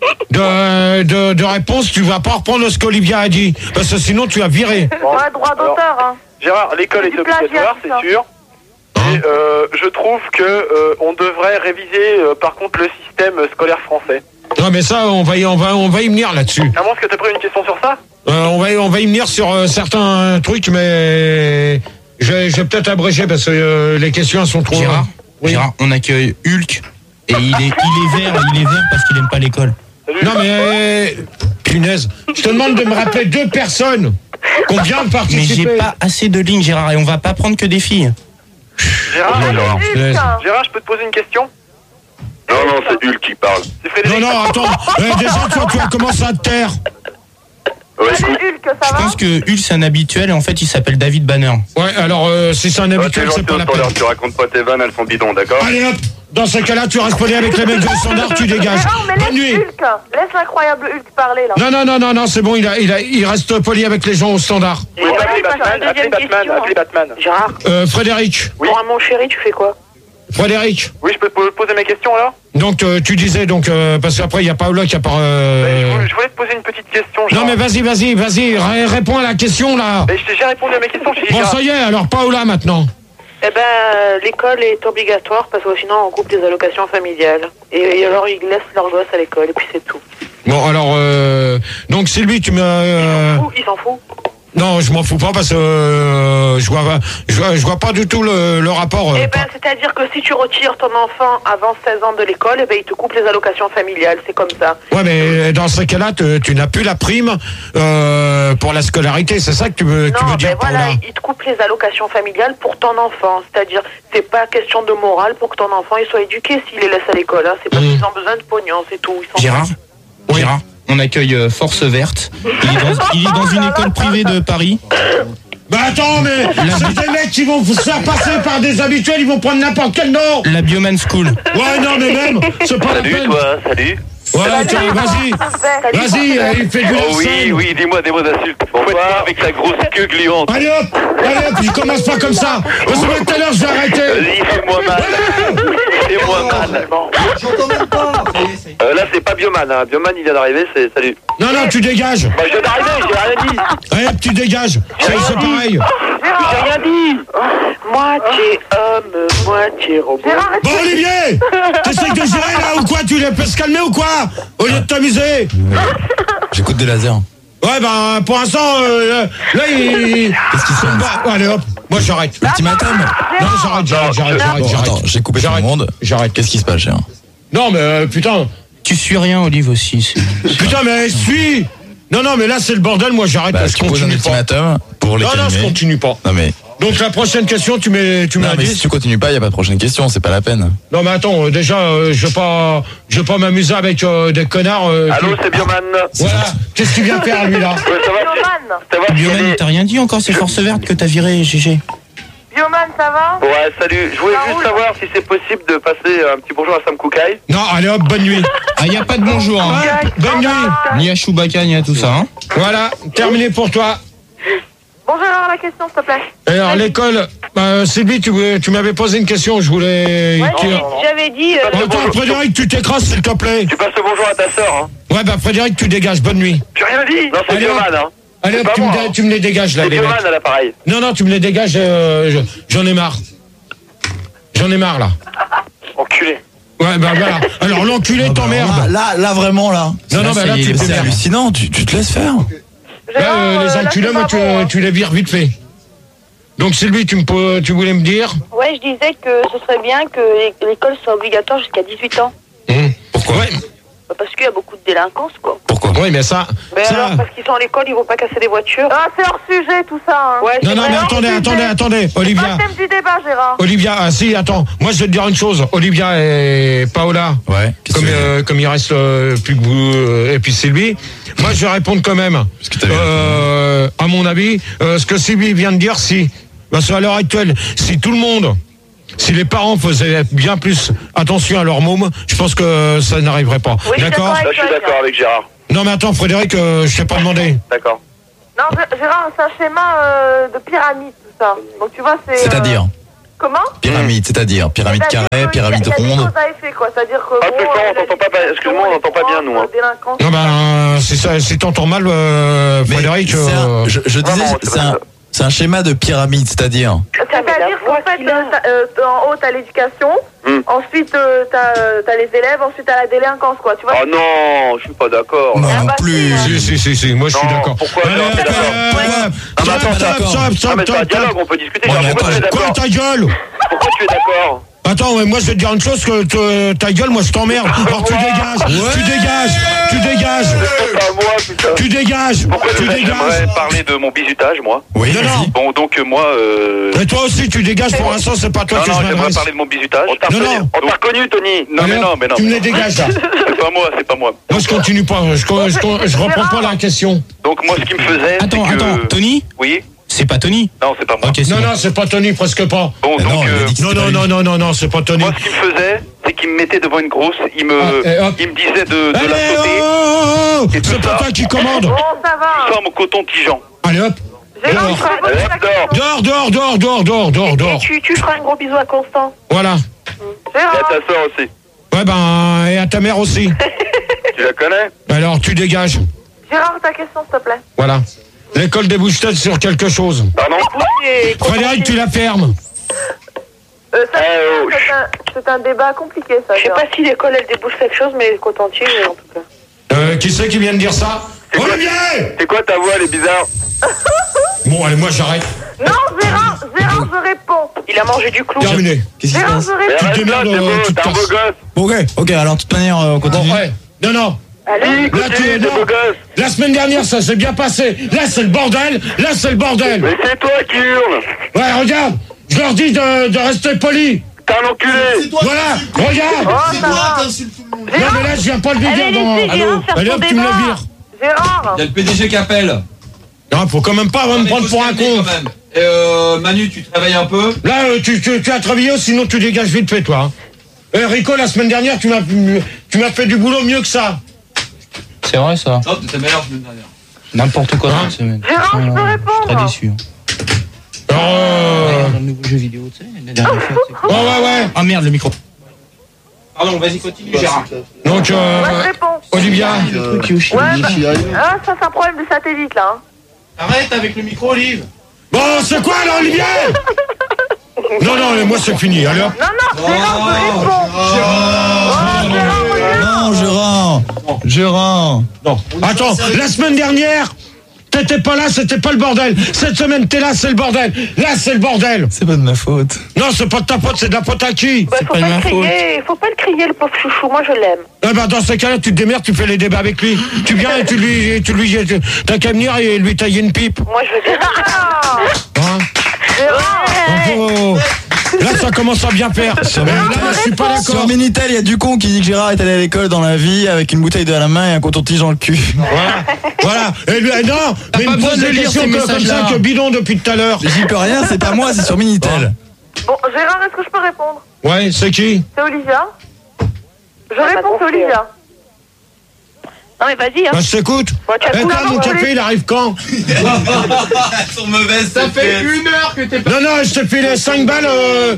de, de, de réponse, tu vas pas reprendre ce qu'Olivia a dit. Parce que sinon, tu vas virer. Bon, Ouais, droit d'auteur, hein. Gérard, l'école C'est est du plagiat, obligatoire, tout ça. c'est sûr. Et euh, je trouve que euh, on devrait réviser, euh, par contre, le système scolaire français. Non, mais ça, on va y, on va, on va y venir là-dessus. Comment est-ce que t'as pris une question sur ça? Euh, on, va, y- on va y venir sur euh, certains trucs, mais je vais, je vais peut-être abréger parce que euh, les questions elles sont trop... Gérard, Oui. Gérard, on accueille Hulk et il est, il est vert, il est vert parce qu'il aime pas l'école. Non, mais... euh, punaise, je te demande de me rappeler deux personnes qui ont bien Mais participé. j'ai pas assez de lignes, Gérard, et on va pas prendre que des filles. Gérard, Gérard, punaise. Gérard, je peux te poser une question? Non, non, c'est Hulk qui parle. C'est Frédéric. Non, non, attends, euh, déjà, toi, tu vas commencer à te taire. Ouais, Salut écoute. Hulk, Je ça va? pense que Hulk c'est un habituel et en fait il s'appelle David Banner. Ouais, alors, euh, si c'est un Ouais, t'es habituel, c'est gentil pas au la peine. standard, tu racontes pas tes vannes, elles sont bidons, d'accord? Allez, hop, dans ce cas-là, tu restes poli avec les mecs de standard, tu dégages. Mais non, mais Bonne laisse nuit. Hulk. Laisse l'incroyable Hulk parler, là. Non, non, non, non, non, c'est bon, il, a, il, a, il reste poli avec les gens au standard. Oui, appelez Batman, appelez Batman, appelez Batman. Gérard, Euh, Frédéric, Oui. pour un mon chéri, tu fais quoi? Frédéric. Oui, je peux te poser mes questions, là? Donc euh, tu disais donc euh, parce qu'après il y a Paola qui a pas. euh, Ben, je, voulais, je voulais te poser une petite question, Non Gérard. mais vas-y vas-y vas-y ré- réponds à la question là. Ben, je t'ai déjà répondu à mes questions, je t'ai dit, Bon Gérard. ça y est alors Paola maintenant. Eh ben, euh, l'école est obligatoire parce que sinon on coupe les allocations familiales. Et, et alors ils laissent leurs gosses à l'école et puis c'est tout. Bon alors euh, donc Sylvie tu me. Euh, Ouh, ils s'en foutent. non je m'en fous pas parce que euh, je vois pas je vois, je vois pas du tout le, le rapport. euh, Eh ben, c'est-à-dire que si tu retires ton enfant avant seize ans de l'école, eh ben, ils te coupent les allocations familiales, c'est comme ça. Ouais mais dans ce cas-là tu, tu n'as plus la prime euh, pour la scolarité c'est ça que tu veux tu Non, veux dire ben voilà, Paola. ils te coupent les allocations familiales pour ton enfant. C'est-à-dire, c'est pas question de morale pour que ton enfant il soit éduqué s'il les laisse à l'école. Hein. C'est parce Mmh. qu'ils ont besoin de pognon, c'est tout. Ils s'en Gérard, Oui. Gérard, on accueille euh, Force Verte. Il est dans, il est dans une école privée de Paris. Bah attends mais c'est des mecs qui vont se faire passer par des habituels ils vont prendre n'importe quel nom. La Bioman School. Ouais non mais même c'est pas la Salut, peine. toi, salut. Ouais tiens vas-y. Vas-y, euh, il fait du Oh oui, harcèle. oui, dis-moi des mots d'insulte. Bonsoir. Avec ta grosse queue gluante. Allez hop, allez hop, il commence pas comme ça. Parce que tout à l'heure, je vais arrêter. Vas-y, fais-moi mal. Fais-moi mal. Euh, là, c'est pas Bioman, hein. Bioman, il vient d'arriver, c'est salut. Non, non, tu dégages. Bah, je viens d'arriver, j'ai rien dit. Allez hop, tu dégages. C'est c'est pareil. J'ai rien dit. Moitié homme, moitié robot. Bon, Olivier, t'essayes de gérer là ou quoi? Tu les peux se calmer ou quoi? Au lieu de t'amuser. J'écoute des lasers. Ouais, ben, pour l'instant, euh, là, il. Qu'est-ce qui se passe? Bah, allez hop, moi j'arrête. Ultimatum. Non, j'arrête, j'arrête, j'arrête, j'arrête, Bon, j'arrête. attends, j'ai coupé tout le J'arrête. monde. J'arrête. Qu'est-ce qui se passe, Gérard? Non, mais euh, putain. Tu suis rien, Olive aussi. c'est- Putain, mais suis. Non, non, mais là, c'est le bordel, moi j'arrête. Bah, je je te pose un continue pas. ultimatum pour les Non, non, je calmer. continue pas. Non mais, Donc la prochaine question, tu mets, tu mets non, un mais dix. si tu continues pas, il y a pas de prochaine question, c'est pas la peine. Non mais attends, euh, déjà, euh, je vais pas, je vais pas m'amuser avec euh, des connards. euh, Allô, qui- c'est Bioman. Voilà. Qu'est-ce qu'il vient faire lui là? Ouais, ça va, Bioman, ça va, Bioman, c'est- il t'a rien dit encore, c'est Force Verte que t'as viré, G G. Bioman, ça va? Ouais, salut. Je voulais Ça juste roule. savoir si c'est possible de passer un petit bonjour à Sam Koukaï. Non, allez hop, bonne nuit. Ah, y a pas de bonjour, hein. Hein, bonne nuit. Ni à Chewbacca, ni à tout ça, hein. Voilà, terminé pour toi. Bon, je vais avoir la question, s'il te plaît. Alors l'école, euh, Sylvie, tu, voulais- tu m'avais posé une question, je voulais. Ouais, qui- j'ai- j'avais dit. euh, Bon, attends, Frédéric, tu t'écrases s'il te plaît. Tu passes le bonjour à ta sœur, hein. Ouais, bah Frédéric, tu dégages, bonne nuit. J'ai rien dit. Non, c'est Allez, Bioman, hop. hein. Allez C'est hop, pas tu me, moi, dé- hein. tu me les dégages là, C'est les mecs. Bioman à l'appareil. Non, non, tu me les dégages, euh, je- j'en ai marre. J'en ai marre là. Enculé. Ouais, bah voilà. Alors l'enculé t'emmerde. Là, là vraiment là. Non, non, bah là, ça y est, tu il est t'énerves. C'est hallucinant, tu, tu te laisses faire. Là, euh, les enculés, moi, tu, tu les vires vite fait. Donc Sylvie, tu, me, peux- tu voulais me dire? Ouais, je disais que ce serait bien que l'é- l'école soit obligatoire jusqu'à dix-huit ans. Hum, Pourquoi? Ouais. Bah, parce qu'il y a beaucoup de délinquance, quoi. Pourquoi? Oui, mais ça. Mais ça... alors, parce qu'ils sont à l'école, ils vont pas casser des voitures. Ah, c'est hors sujet tout ça. Hein. Ouais, non, non, mais attendez, attendez, attendez, Olivia. C'est pas le thème du débat, Gérard. Olivia, ah si, attends, moi je vais te dire une chose, Olivia et Paola, ouais, comme, euh, comme il reste euh, plus que vous euh, et puis Sylvie, moi je vais répondre quand même, euh, à mon avis, euh, ce que Sylvie vient de dire, si, parce qu'à l'heure actuelle, si tout le monde, si les parents faisaient bien plus attention à leur môme, je pense que ça n'arriverait pas. Oui, d'accord? Là, je suis d'accord avec Gérard. Non mais attends, Frédéric, euh, je t'ai pas demandé. D'accord. Non, Gérard, c'est un schéma euh, de pyramide, tout ça. Donc tu vois, c'est... C'est-à-dire euh... Comment? Pyramide, c'est-à-dire pyramide carrée, pyramide ronde. Il y a des causes à effet, quoi. C'est-à-dire que... Ah, bon, on t'entend pas, excuse-moi, on n'entend pas bien, nous. Hein. Non ben, c'est ça, si t'entends mal, euh, Frédéric... C'est un, euh... je, je disais, non, c'est un, c'est un schéma de pyramide, c'est-à-dire... C'est-à-dire qu'en fait, euh, en haut, t'as l'éducation, hmm. ensuite, euh, t'as, euh, t'as les élèves, ensuite, t'as la délinquance, quoi. Tu vois? Oh non, je suis pas d'accord. Non, Ah, non bah, plus. Si, si, si, si, moi je suis Non, d'accord. pourquoi Allez, non, t'es hop, d'accord hop, Ah, mais stop, attends, stop, d'accord. stop, Ah, mais stop, c'est un stop. dialogue, on peut discuter. Ouais, Genre, mais pourquoi tu es Quoi, d'accord ta gueule? Pourquoi tu es d'accord Attends, ouais, moi je vais te dire une chose, que te- ta gueule, moi je t'emmerde. Alors tu dégages, tu dégages, tu dégages, C'est pas moi, putain. tu dégages, Pourquoi tu j'aimerais dégages. parler de mon bizutage, moi Oui, Non, non. vas-y. Bon, donc euh, moi... Euh... Et toi aussi tu dégages, pour l'instant c'est pas toi Non, que non, je j'aimerais m'adresse. parler de mon bizutage. On t'a Non, reconnu, non. on t'a reconnu, Tony. Non, mais Allez, non, mais non. tu me les dégages là. C'est pas moi, c'est pas moi. Moi je continue pas, je, je, je, je reprends pas la question. Donc moi, ce qui me faisait... Attends, c'est que... attends, Tony? Oui. C'est pas Tony? Non, c'est pas moi. Ok, c'est Non, bon. non, c'est pas Tony, presque pas. Bon, Mais donc... non, il a euh, dit que Non, c'était non, pas non, lui. non, non, non, c'est pas Tony. Moi, ce qu'il me faisait, c'est qu'il me mettait devant une grosse, il me, Ah, et hop. il me disait de, de Allez, la sauter. oh, oh, oh, Et tout c'est pas ça. toi qui commande. Bon, ça va. Sans mon coton-tigeant. Allez hop, Gérard, dehors. je vais poser la question. Dehors, dehors, dehors, dehors, dehors, dehors, dehors. Tu, tu feras un gros bisou à Constant. Voilà. Et à Gérard, ta soeur aussi. Ouais ben, et à ta mère aussi. Tu la connais? Alors tu dégages. Gérard, ta question, s'il te plaît. Voilà. L'école débouche peut-être sur quelque chose. Pardon? Et- Frédéric, tu la fermes. Euh, ça, Eh, oh, c'est, un, c'est un débat compliqué, ça. Je sais Gérard. pas si l'école, elle débouche quelque chose, mais le coton-tige, en tout cas. Euh, qui c'est qui vient de dire ça? Olivier! C'est quoi ta voix, elle est bizarre? Bon, allez, moi j'arrête. Non, Gérard, Gérard, je réponds. Il a mangé du clou. Terminé. Qu'est-ce qui se Gérard, passe je Mais réponds. arrête là, démerdes, c'est euh, beau, tu te t'es un beau casses. gosse. Ok, ok, alors de toute manière, euh, on Bon, continue. ouais. Non, non. Allez, Là, tu Continue, es t'es beau non. gosse. La semaine dernière, ça s'est bien passé. Là, c'est le bordel. Là, c'est le bordel. Mais c'est toi qui hurles. Ouais, regarde. Je leur dis de, de rester poli. T'es un enculé. Voilà, regarde. Oh, ça va. Non, mais là, je viens pas le dire Allez, dans... laissez Gérard faire Allez, son hop, tu me débat. le vires. Gérard. Il y a le P D G qui appelle. Non, faut quand même pas me prendre pour un con. Quand même. Et euh, Manu, tu travailles un peu? Là, euh, tu, tu, tu as travaillé, sinon tu dégages vite fait, toi. Eh, Rico, la semaine dernière, tu m'as tu m'as fait du boulot mieux que ça. C'est vrai ça. Non, t'étais meilleur la semaine dernière. N'importe quoi cette semaine. Gérard, je peux Je suis répondre. très déçu. hein. Oh, Dans le nouveau jeu vidéo, tu sais, la dernière fois. tu sais. oh ouais, ouais. Ah merde, le micro. Pardon, vas-y, continue, Gérard. Donc, euh, Moi, je réponds. Olivia. Euh, Ouais, bah, ah, ça, c'est un problème de satellite, là. Hein. Arrête avec le micro, Olive. Bon, c'est quoi, là, Olivier? Non, non, mais moi, c'est fini. Allez, hop. Non, non, Gérard, je réponds. Oh, Gérard, regarde. Non, Gérard. Gérard. Non. Attends, la semaine dernière, t'étais pas là, c'était pas le bordel. Cette semaine, t'es là, c'est le bordel. Là, c'est le bordel. C'est pas de ma faute. Non, c'est pas de ta faute, c'est de la faute à qui? Bah, faut pas, le crier, faut pas le crier, le pauvre chouchou. Moi, je l'aime. Eh ben, dans ces cas-là, tu te démerdes, tu fais les débats avec lui. Tu viens et tu lui, tu lui, tu- t'as qu'à venir et lui tailler une pipe. Moi, je veux bien. Hein? Gérard. Oh, là, ça commence à bien faire. Mais là, je suis pas Sur d'accord. Minitel, il y a du con qui dit que Gérard est allé à l'école dans la vie avec une bouteille de à la main et un coton-tige dans le cul. Voilà. Voilà. Et lui, eh non, T'as mais il pas me besoin pose de des lire questions ces que- comme ça messages-là. que bidon depuis tout à l'heure. J'y peux rien, c'est pas moi, c'est sur Minitel. Bon, Gérard, est-ce que je peux répondre? Ouais, c'est qui? C'est Olivia. Je pas réponds, c'est gonflé, Olivia. Non, mais vas-y, hein. Bah, je t'écoute. Bon, tu as Eh, coulé toi, avant mon de café, voler. il arrive quand? Elles sont mauvaises, ça fait une heure que t'es pas. Non, non, je te filé cinq balles. Euh...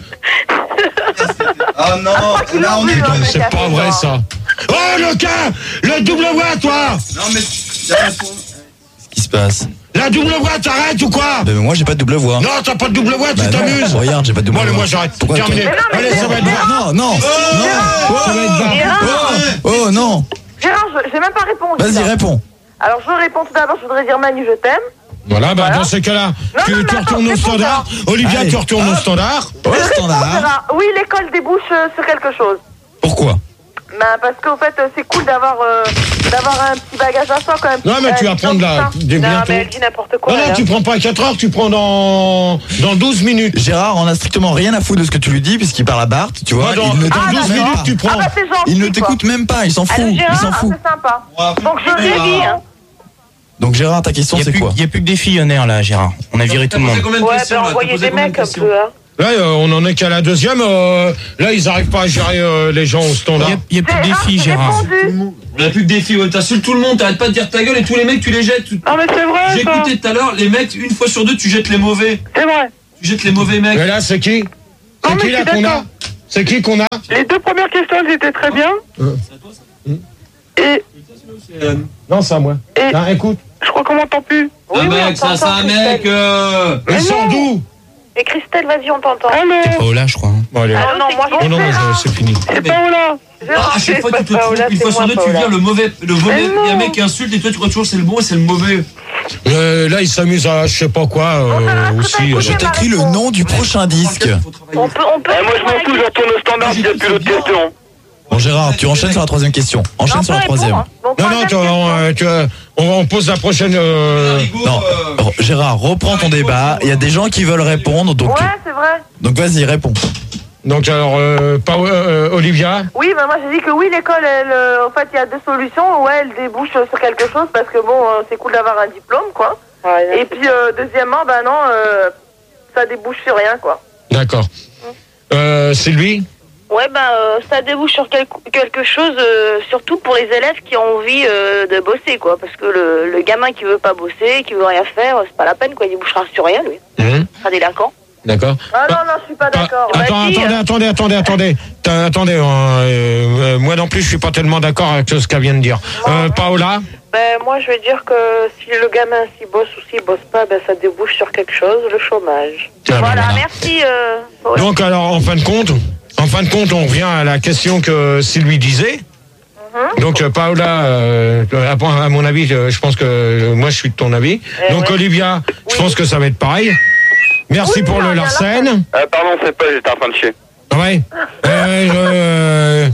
Oh non, là on est dans C'est pas vrai, ça. Oh, le cas! Le double voix, toi! Non, mais. Qu'est-ce qui se passe? La double voix, t'arrêtes ou quoi? Ben, moi, j'ai pas de double voix. Non, t'as pas de double voix, tu Bah non, t'amuses. regarde, j'ai pas de double Bon, allez, voix. moi, j'arrête. Pourquoi Terminé. toi Allez, ça va être bien. Non, non, non. Ça va être bien. Gérard, Oh non. Gérard, je- j'ai même pas répondu. Vas-y, là. réponds. Alors, je réponds tout d'abord, je voudrais dire Manu, je t'aime. Voilà, bah, Voilà. dans ces cas-là, Non, tu, non, tu mais retournes attends, au c'est standard. bon, Olivia, Allez. tu retournes au standard. Ouais, Je réponds, standard. Gérard. Oui, l'école débouche euh, sur quelque chose. Pourquoi? Bah, parce qu'au fait, euh, c'est cool d'avoir euh, d'avoir un petit bagage à soi quand même. Non, mais tu Euh, vas prendre la, des Non, bientôt. mais elle dit n'importe quoi. Non, non, là. tu prends pas à quatre heures, tu prends dans, dans douze minutes. Gérard, on a strictement rien à foutre de ce que tu lui dis, puisqu'il parle à Bart, tu vois. Ouais, dans- il ne dans t'écoute douze même minutes, pas. tu prends. Ah bah c'est gentil. Il ne quoi. t'écoute même pas, il s'en fout. Allô, Il Gérard s'en Ah, fout. c'est sympa. Donc je Je dis. dis, hein. Donc Gérard, ta question Il c'est quoi? n'y a plus que des fillonnaires là, Gérard. On a viré tout le monde. Ouais, ben envoyez des mecs un peu, hein. Là, euh, on en est qu'à la deuxième. euh, là, ils arrivent pas à gérer euh, les gens au standard. Il n'y a, plus que des filles, Gérard. Il n'y a plus que des filles, ouais, t'insultes tout le monde, t'arrêtes pas de dire ta gueule et tous les mecs tu les jettes. Ah, mais c'est vrai, J'ai ça. écouté tout à l'heure, les mecs, une fois sur deux, tu jettes les mauvais. C'est vrai. Tu jettes les mauvais mecs. Mais là, c'est qui? Non, C'est mais qui je là suis qu'on a? d'accord. C'est qui qu'on a? Les deux premières questions, elles étaient très bien. Et Non, c'est à moi. Et- Tiens, écoute. je crois qu'on m'entend plus. Ah mec, ça c'est un mec. Euh... Ils sont d'où? Et Christelle, vas-y, on t'entend. Allô. Oh là, je crois. hein. Bon, allez. Ah non, moi, Oh non, mais je- c'est fini. c'est Paola. Ah, à chaque fois tu te Paola, trompes, une c'est fois sur moi, deux tu Paola. vires le mauvais, le mauvais, Mais il y a un non. mec qui insulte et toi tu crois toujours c'est le bon et c'est le mauvais. Euh, là, ils s'amusent à je sais pas quoi euh, aussi. Je t'écris le nom du prochain disque. On peut, on peut. Eh, moi je m'en fous, je retourne au standard s'il n'y a plus d'autres questions. Bon Gérard, tu enchaînes sur la troisième question. Enchaîne sur la troisième. Non, non, tu, on, tu, on, on pose la prochaine. Euh... Non, oh, Gérard, reprends ton débat. Il y a des gens qui veulent répondre, donc Ouais, c'est vrai. donc vas-y, réponds. Donc alors, euh, pas, euh, Olivia. Oui, bah moi j'ai dit que oui, l'école, elle, euh, en fait, il y a deux solutions. Ouais, elle débouche euh, sur quelque chose parce que bon, euh, c'est cool d'avoir un diplôme, quoi. Et puis euh, deuxièmement, bah non, euh, ça débouche sur rien, quoi. D'accord. Euh, Sylvie. Ouais, ben euh, ça débouche sur quel- quelque chose, euh, surtout pour les élèves qui ont envie euh, de bosser, quoi. Parce que le, le gamin qui veut pas bosser, qui veut rien faire, c'est pas la peine, quoi. Il débouchera sur rien, lui. Mmh. Il sera délinquant. D'accord. Ah non, non, je suis pas d'accord. Attends, Vas-y, attendez, euh. attendez, attendez, attendez. T'as- Attendez, euh, euh, moi non plus, je suis pas tellement d'accord avec ce qu'elle vient de dire. Euh, Paola. Ben, moi, je vais dire que si le gamin s'y bosse ou s'il bosse pas, ben, ça débouche sur quelque chose, le chômage. Ah, ben Voilà, voilà. merci. Euh, Paola. Donc alors, en fin de compte, en fin de compte, on revient à la question que Sylvie disait. Donc euh, Paola, euh, à, à mon avis, je, je pense que euh, moi je suis de ton avis. Eh Donc ouais. Olivia, je pense que ça va être pareil. Merci pour le Larsen. Euh, pardon, c'est pas, j'étais en train de chier. Ouais. Euh, euh,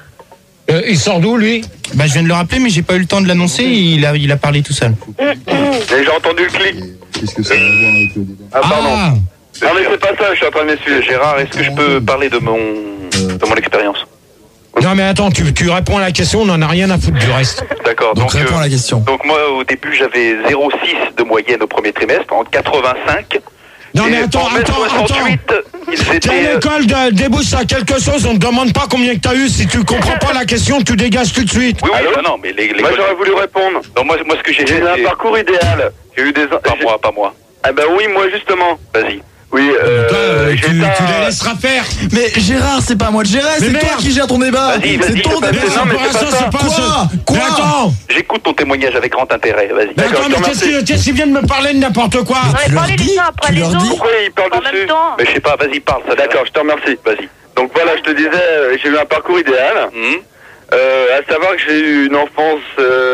euh, il sort d'où lui? Bah, je viens de le rappeler, mais j'ai pas eu le temps de l'annoncer. Il a, il a parlé tout seul. Et j'ai entendu le clic. Qu'est-ce que ça a à voir avec le débat? Ah, pardon. Ah, Non, mais c'est pas ça, je suis en train de m'essuyer. Gérard, est-ce que je peux parler de mon, de mon expérience? Non mais attends, tu, tu réponds à la question, on n'en a rien à foutre du reste. D'accord. Donc réponds euh, à la question. Donc moi, au début, j'avais zéro virgule six de moyenne au premier trimestre, en quatre-vingt-cinq. Non mais Et attends, en mai attends, attends. soixante-huit, ils T'es étaient... à euh, l'école, de, débouche à quelque chose, on te demande pas combien que t'as eu. Si tu comprends pas la question, tu dégages tout de suite. Oui, oui, bah non, mais les, les Moi, j'aurais voulu répondre. Non, moi, moi, ce que j'ai J'ai fait, eu un c'est- parcours idéal. J'ai eu des. Pas moi, pas moi. Ah ben oui, moi justement. Vas-y. Oui, euh, Toi, euh, tu, j'étais tu un- les laisseras faire. Mais Gérard, c'est pas à moi de gérer, Mais c'est toi merde. qui gères ton débat. Vas-y, vas-y, C'est ton je débat. t'appelle. Non, mais pour c'est pas l'instant, ça. c'est pas Quoi ça. Quoi Mais attends. J'écoute ton témoignage avec grand intérêt, vas-y. Mais D'accord, attends, je te mais qu'est-ce remercie. que- qu'est-ce qu'il vient de me parler de n'importe quoi? On tu avait leur parlé les dis, uns après tu les leur autres. dis. Pourquoi il parle En dessus même temps. Mais je sais pas, vas-y, parle, ça D'accord, je te remercie. Vas-y. Donc voilà, je te disais, euh, j'ai eu un parcours idéal. Hum. Euh, à savoir que j'ai eu une enfance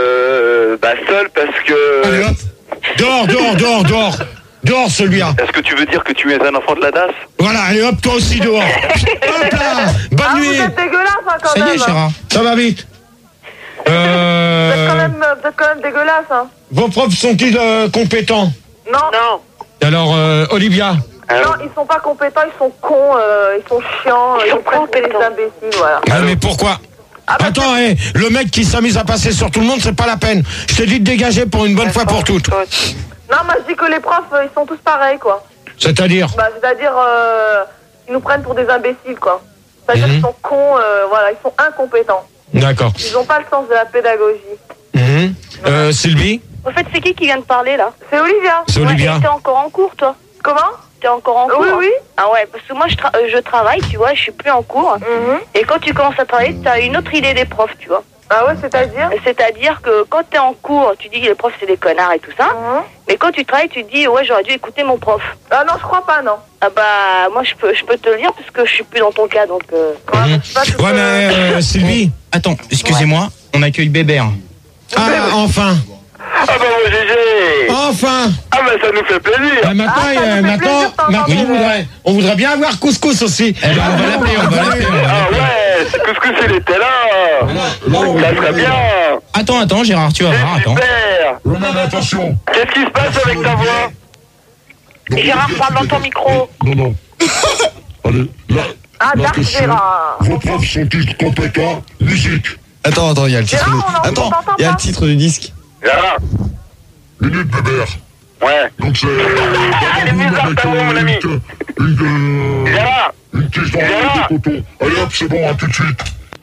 euh, bah, seule parce que. Allez hop. Dehors, dehors, dehors, dehors. Dehors celui-là. Est-ce que tu veux dire que tu es un enfant de la D A S? Voilà, allez hop, toi aussi dehors. Hop là. Bonne Ah, vous nuit. êtes dégueulasse, hein, quand ça y même. est, Gérard. Ça va vite. Vous êtes, quand Euh, même, vous êtes quand même dégueulasse, hein. vos profs sont-ils euh, compétents? Non. Non. Alors, euh, Olivia. Non, ils sont pas compétents, ils sont cons, euh, ils sont chiants, ils, sont prennent pour des imbéciles, voilà. Ah, mais pourquoi? Attends, hé, le mec qui s'amuse à passer sur tout le monde, c'est pas la peine. Je te dis de dégager pour une bonne fois pour toutes. Non, moi je dis que les profs, euh, ils sont tous pareils, quoi. C'est-à-dire? Bah, c'est-à-dire, euh, ils nous prennent pour des imbéciles, quoi. C'est-à-dire Mhm. qu'ils sont cons, euh, voilà, ils sont incompétents. D'accord. Ils n'ont pas le sens de la pédagogie. Mhm. Euh, Sylvie? Au fait, c'est qui qui vient de parler, là? C'est Olivia. C'est Olivia. Ouais, et t'es encore en cours, toi? Comment? T'es encore en cours? Oui, hein oui. Ah ouais, parce que moi, je, tra- euh, je travaille, tu vois, je suis plus en cours. Mhm. Et quand tu commences à travailler, t'as une autre idée des profs, tu vois. Ah ouais, c'est-à-dire? C'est-à-dire que quand t'es en cours, tu dis que les profs, c'est des connards et tout ça. Mhm. Mais quand tu travailles, tu te dis, ouais, j'aurais dû écouter mon prof. Ah non, je crois pas, non. Ah bah, moi, je peux, je peux te le dire parce que je suis plus dans ton cas, donc... Euh... Mhm. Pas tout, Ouais, mais euh, Sylvie? Attends, excusez-moi, on accueille Bébert. Ah, enfin. Ah bah mon G G. Enfin. Ah bah ça nous fait plaisir. Ah, maintenant, Ah, ça nous euh, fait maintenant, plaisir de t'entendre, maintenant, on, Bébert. voudrait, on voudrait bien avoir couscous aussi. Eh ben, on va l'appeler, on va l'appeler. on va Ah l'appeler. ouais, c'est couscous il était là. Ça serait bien. Attends, attends, Gérard, tu vas voir, attends. Super. Non, non, attention. Qu'est-ce qui se passe avec ta voix? Gérard, parle dans ton micro. Non, non. Allez, là. Ah, la Dark question. Gérard. Vos profs sont-ils compétents? Musique. Attends, attends, il y a le titre. Gérard, du- on en- Attends, on t'entend il y a pas. le titre du disque. Gérard. Minute Bébert. Ouais. Donc c'est. Elle est bizarre ta voix, mon ami. Une. euh, Gérard. Une tige dans Gérard. le coton. Allez hop, c'est bon, à tout de suite.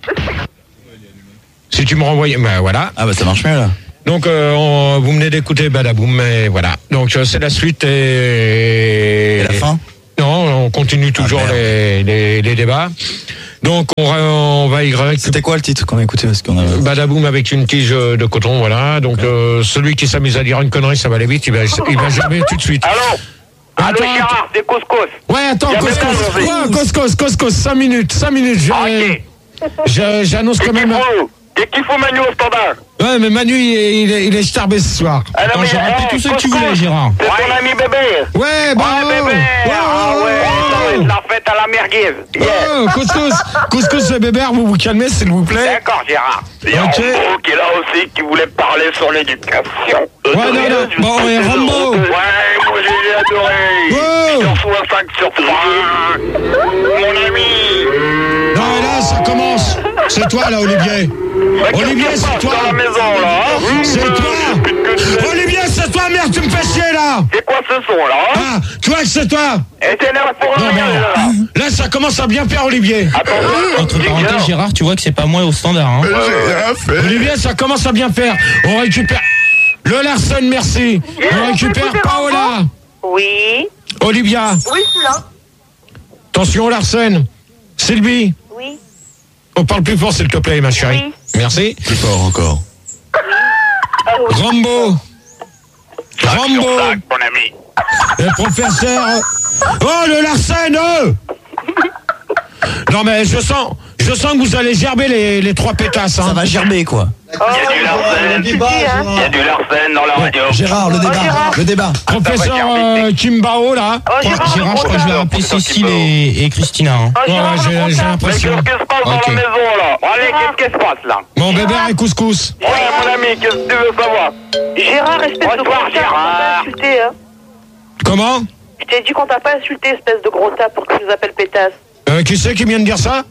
Si tu me renvoyais, ben voilà. Ah bah ça marche mieux là. Donc euh, on- vous venez d'écouter Badaboum, mais voilà. Donc euh, c'est la suite et... Et la fin? Non, on continue toujours Ah, merde. les, les, les débats. Donc on, va- on va y récupérer C'était quoi le titre qu'on a écouté parce qu'on a. Badaboum avec une tige de coton, voilà. Donc euh, celui qui s'amuse à dire une connerie, ça va aller vite, il va, il va gerber tout de suite. Allô. Allô, Attends, Gérard, c'est Couscous. Ouais, attends, Y a Couscous, Bébert, aujourd'hui. ouais, Couscous, Couscous, cinq minutes, cinq minutes. je- Ok. je- J'annonce quand même. Et qu'il faut Manu au standard. Ouais, mais Manu, il est, il est, il est starbé ce soir. Ah non, mais, j'ai rappelé eh, tout ce que tu Couscous, voulais, Gérard. C'est ton ami bébé. Ouais, bah. Ouais, bébé. ouais, Ah ouais, ça va être la fête à la merguez. Yeah. Oh, couscous, couscous et Bébert, vous vous calmez s'il vous plaît. D'accord, Gérard. Il y a Ok. Rambo qui est là aussi, qui voulait parler sur l'éducation. Ouais, non, non. Bon, et Rambo. Ouais, moi j'ai adoré. Oh. Sur soixante sur trois. Mon ami. Non, et là, ça commence. C'est toi, là, Olivier. Olivier, c'est toi. Dans la maison, là. hein C'est toi. Olivier, c'est toi, merde, tu me fais chier, là. C'est quoi ce son, là hein Ah, tu vois que c'est toi. Et t'énerve pour Non, rien, mais là. là, ça commence à bien faire, Olivier. Attention, Entre parenthèses, Gérard, tu vois que c'est pas moi au standard. Hein. J'ai rien fait. Olivier, ça commence à bien faire. On récupère. Le Larsen, merci. On récupère Paola. Oui. Olivia. Oui, je suis là. Attention, Larsen. Sylvie. Oui. On parle plus fort, s'il te plaît, ma chérie. Oui. Merci. Plus fort encore. Rambo. Rambo. Tac, mon ami. Le professeur. Oh, le Larsen, oh. Non, mais je sens, je sens que vous allez gerber les, les trois pétasses. Hein. Ça va gerber quoi. Oh, Il y a du Larsen. tu dis, hein. Il y a du Larsen dans la radio. Gérard, le débat. Gérard. Le débat. Professeur euh, Kimbao, là. Oh, Gérard, Gérard, je crois que je vais rappeler Cécile et, et Christina. Hein. Oh, Ouais, Gérard, j'ai- le j'ai comptable. Mais l'impression. qu'est-ce qui se passe dans Ok. la maison, là? Allez, qu'est-ce qui se passe, là? Mon bébé et couscous. Ouais, mon ami, qu'est-ce que tu veux savoir? Gérard, espèce de Bonsoir, gros tape, on t'a Gérard. pas insulté, hein. Comment? Je t'ai dit qu'on t'a pas insulté, espèce de gros tape, pour que tu nous appelles pétasse. euh, Qui c'est qui vient de dire ça?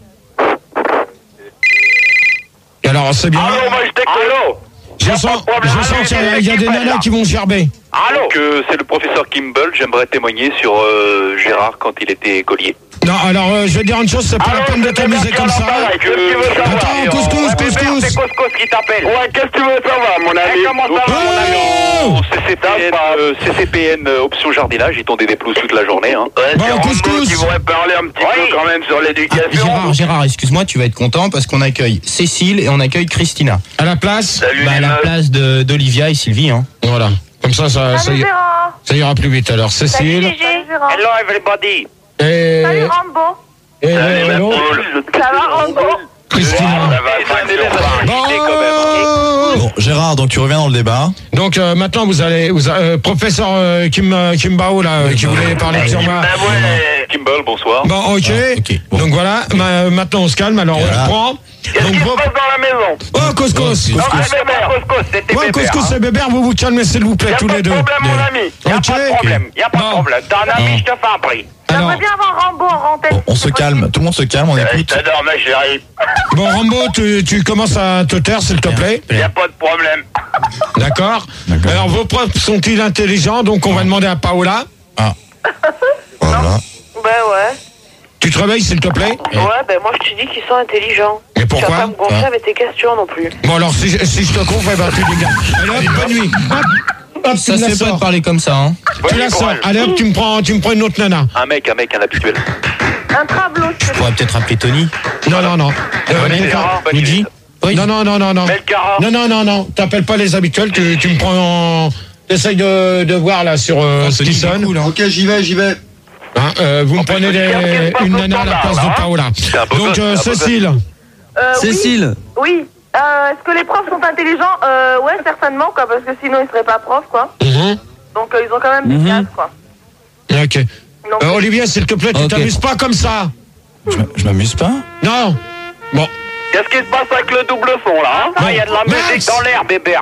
Et alors, c'est bien. Allô, moi, je t'écoute. Allô? Je sens, je sens qu'il y a- il y a des nanas qui vont gerber. Allô? Donc, euh, c'est le professeur Kimball. J'aimerais témoigner sur euh, Gérard quand il était écolier. Non, alors, euh, je vais dire une chose, c'est pas la peine de t'amuser comme ça. Qu'est-ce que tu veux savoir? Attends, couscous, Ouais, mais merde, couscous. c'est Couscous qui t'appelle. Ouais, qu'est-ce que tu veux savoir, mon ami? Comment ça va, mon ami? Oh C C P N, euh, C C P N euh, option jardinage, ils t'ont des déplousses toute la journée. Hein. Ouais, Bon, c'est Rambo couscous. qui voudrait parler un petit peu quand même sur Ah, l'éducation. Gérard, Gérard, excuse-moi, tu vas être content parce qu'on accueille Cécile et on accueille Christina. À la place. Salut, Bah, à les la meufs. place de- d'Olivia et Sylvie. Hein. Voilà. Comme ça, ça, ça, Salut ira, Gérard. ça ira plus vite. Alors, Salut, Cécile. Gégé. Salut Gérard. Hello, everybody. Et. Salut Rambo. Et. Salut, ma hello, poule. Ça va Rambo? Christina. Ça va, cinq sur cinq. Bon. Bon, Gérard, donc tu reviens dans le débat. Donc euh, maintenant vous allez, vous, euh, professeur euh, Kim euh, Kimbao là, euh, qui voulait parler de Turma. Ben ouais. Kimball, bonsoir. Bon, ok. Ah, ok, bon. Donc voilà. ma- maintenant on se calme. Alors on Voilà. reprend. Qu'est-ce Donc qui se vos- passe dans la maison? oh couscous. Non, c'est Bébert. Couscous, c'était Ouais, Bébert. couscous et Bébert, vous vous calmez s'il vous plaît Y'a tous pas les de deux. problème, mon ami. Y'a Ok. pas de problème. Y'a pas de Bon. problème. T'as un ami, je te fais un prix. Alors, J'aimerais bien avoir Rambo en rentelle. On se calme, tout le monde se calme, on Je écoute. t'adore, ma chérie. bon Rambo, tu, tu commences à te taire s'il te plaît. Y'a pas de problème. D'accord. D'accord. Alors vos profs sont-ils intelligents? Donc on va demander à Paola. Voilà. Ben ouais. Tu te réveilles s'il te plaît. Ouais, ben moi je te dis qu'ils sont intelligents. Mais pourquoi? Tu vas pas me gonfler Ah. avec tes questions non plus. Bon alors si, je- si je te confonds, eh ben, tu dégages. Allez hop, bonne nuit. Hop, hop, Ça tu se la fait pas sors. de parler comme ça. Hein. Tu la sors. Allez hop, tu me prends, tu me prends une autre nana. Un mec, un mec, un habituel. Un travelot. Je pourrais peut-être appeler Tony. Non, non, non. Euh, Bonne idée, Luca. hein, bonne Luigi idée. Oui. Non, non, non, non, non. Melcara. Non, non, non, non. T'appelles pas les habituels. Tu, tu me prends. En... T'essayes de, de voir là sur euh, ce qui sonne. Ok, j'y vais, j'y vais. Hein, euh, vous me prenez des- une nana à la place de Paola. C'est un beau Donc gosse, euh, c'est un beau Cécile. Euh, oui. Cécile. Oui. Euh, Est-ce que les profs sont intelligents? Euh, ouais, certainement, quoi, parce que sinon ils seraient pas profs, quoi. Mhm. Donc euh, ils ont quand même des Mhm. classes, quoi. Ok. Donc, Euh, Olivier, s'il te plaît, tu Ok. t'amuses pas comme ça. Je m- Je m'amuse pas. Non. Bon. Qu'est-ce qui se passe avec le double son là hein? Il y a de la Max. musique dans l'air, bébé.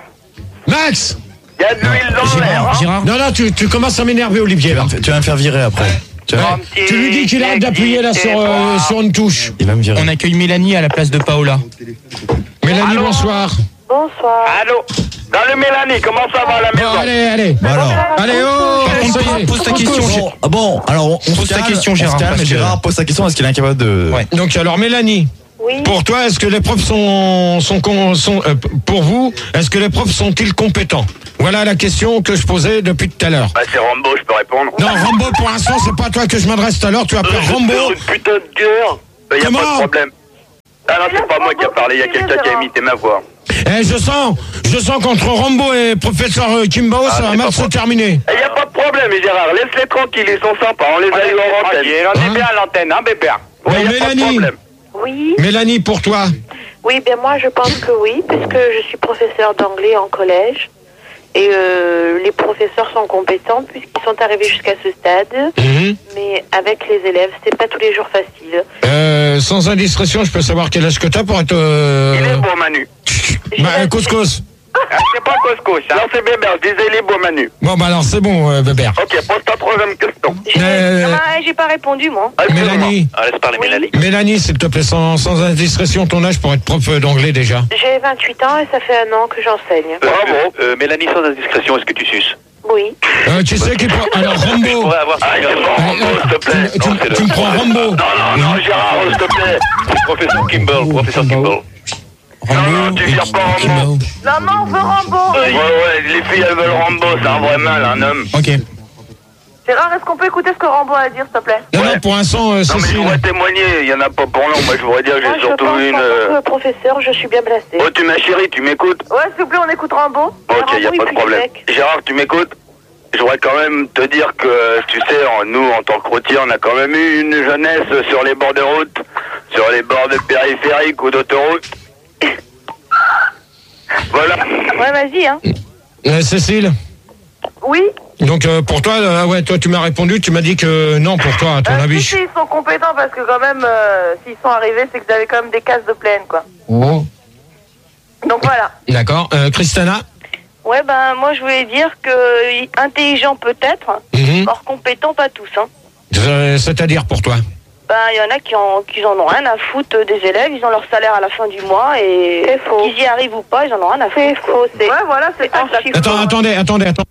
Max. Il y a de l'huile dans l'air. Hein? Gérard. Non, non, tu, tu commences à m'énerver, Olivier. Là. Tu vas me faire virer après. Tu, vas- Ouais. Tu lui dis qu'il arrête d'appuyer là sur, euh, sur une touche. Il va me virer. On accueille Mélanie à la place de Paola. Mélanie, Allô. bonsoir. Bonsoir. Allô. Salut Mélanie, comment ça va à la Bon, maison? allez, allez. Bon alors. Allez, oh, Par ça y contre, est. pose ta question, Gérard. Bon, ah bon, alors on, on Pose se ta calme, question, on se Gérard, calme, parce et que- Gérard pose sa question, est-ce qu'il est incapable de... Ouais. Donc, alors, Mélanie. Oui. Pour toi, est-ce que les profs sont, sont, con- sont euh, pour vous, est-ce que les profs sont-ils compétents? Voilà la question que je posais depuis tout à l'heure. Bah c'est Rambo, je peux répondre. Non, Rambo, pour l'instant, c'est pas à toi que je m'adresse tout à l'heure. Tu vas Euh, appeler je Rambo. pleure une putain de gueule. Bah, y a Comment pas de problème. Ah non, c'est pas moi qui a parlé, y a quelqu'un qui a imité ma voix. Eh, je sens, je sens qu'entre Rambo et professeur euh, Kimbo, Ah, ça va c'est mal pas se moi. terminer. Il n'y a pas de problème, Gérard. Laisse-les tranquilles, ils sont sympas. On les a eu en antenne. On Hein est bien à l'antenne, hein, bébé? Bon, Ouais, y a pas de Mélanie. problème. Oui. Mélanie, pour toi. Oui, ben moi je pense que oui, puisque je suis professeur d'anglais en collège. Et euh, les professeurs sont compétents puisqu'ils sont arrivés jusqu'à ce stade. Mhm. Mais avec les élèves, c'est pas tous les jours facile. Euh, sans indiscrétion, je peux savoir quel âge que t'as pour être... Euh... Il est beau, Manu. Bah, euh, couscous. Ah, c'est pas Cosco, ça. Non, c'est bébé. Je disais, il est beau, Manu. Bon, bah alors, c'est bon, euh, Bébert. Ok, pose ta troisième question. Euh, Ah, j'ai pas répondu, moi. Ah, excuse-moi. Mélanie. Ah, laisse parler, Mélanie. Mélanie, s'il te plaît, sans, sans indiscrétion, ton âge pour être prof d'anglais déjà. J'ai vingt-huit ans et ça fait un an que j'enseigne. Bravo. Euh, Mélanie, sans indiscrétion, est-ce que tu suces? Oui. Euh, tu sais qui prend... Alors, Rambo. Je pourrais avoir... Ah, c'est pas Rambo, s'il te plaît. Tu, Non, tu- c'est tu le- me prends Rambo. Non, non, non, Gérard, s'il te plaît. C'est professeur Kimball, professeur Kimball. Non, non, tu vires pas Rambo. Non, non, on veut Rambo. Ouais, ouais, les filles, elles veulent Rambo, c'est un vrai mal, un homme. Ok. Gérard, est-ce qu'on peut écouter ce que Rambo a à dire, s'il te plaît? Non, non, pour l'instant, euh, Non, mais je Cécile. voudrais témoigner, il y en a pas pour long. Moi, je voudrais dire que Moi, j'ai je surtout pense une... qu'en euh, tant que professeur, je suis bien placée. Oh, tu ma chérie, tu m'écoutes? Ouais, s'il vous plaît, on écoute Rambo. Ok, y a oui, pas de plus problème. sec. Gérard, tu m'écoutes? Je voudrais quand même te dire que, tu sais, en- nous, en tant que routiers, on a quand même eu une jeunesse sur les bords de route, sur les bords de périphériques ou d'autoroute. Voilà. Ouais, vas-y, hein. Euh, Cécile. Oui. Donc, euh, pour toi, euh, ouais, toi, tu m'as répondu, tu m'as dit que non pour toi, à ton Euh, avis. si, si, ils sont compétents parce que quand même, euh, s'ils sont arrivés, c'est qu'ils avaient quand même des cases de plaine, quoi. Oh. Donc voilà. D'accord. Euh, Christana. Ouais, ben, moi, je voulais dire que intelligent peut-être, Mhm. or compétent pas tous, hein. Euh, C'est-à-dire pour toi. Ben, il y en a qui, en, qui en ont rien à foutre des élèves, ils ont leur salaire à la fin du mois et C'est faux. qu'ils y arrivent ou pas, ils en ont rien à foutre. C'est faux, c'est Ouais, voilà, c'est ça. archi Attends, faux. attendez, attendez, attendez.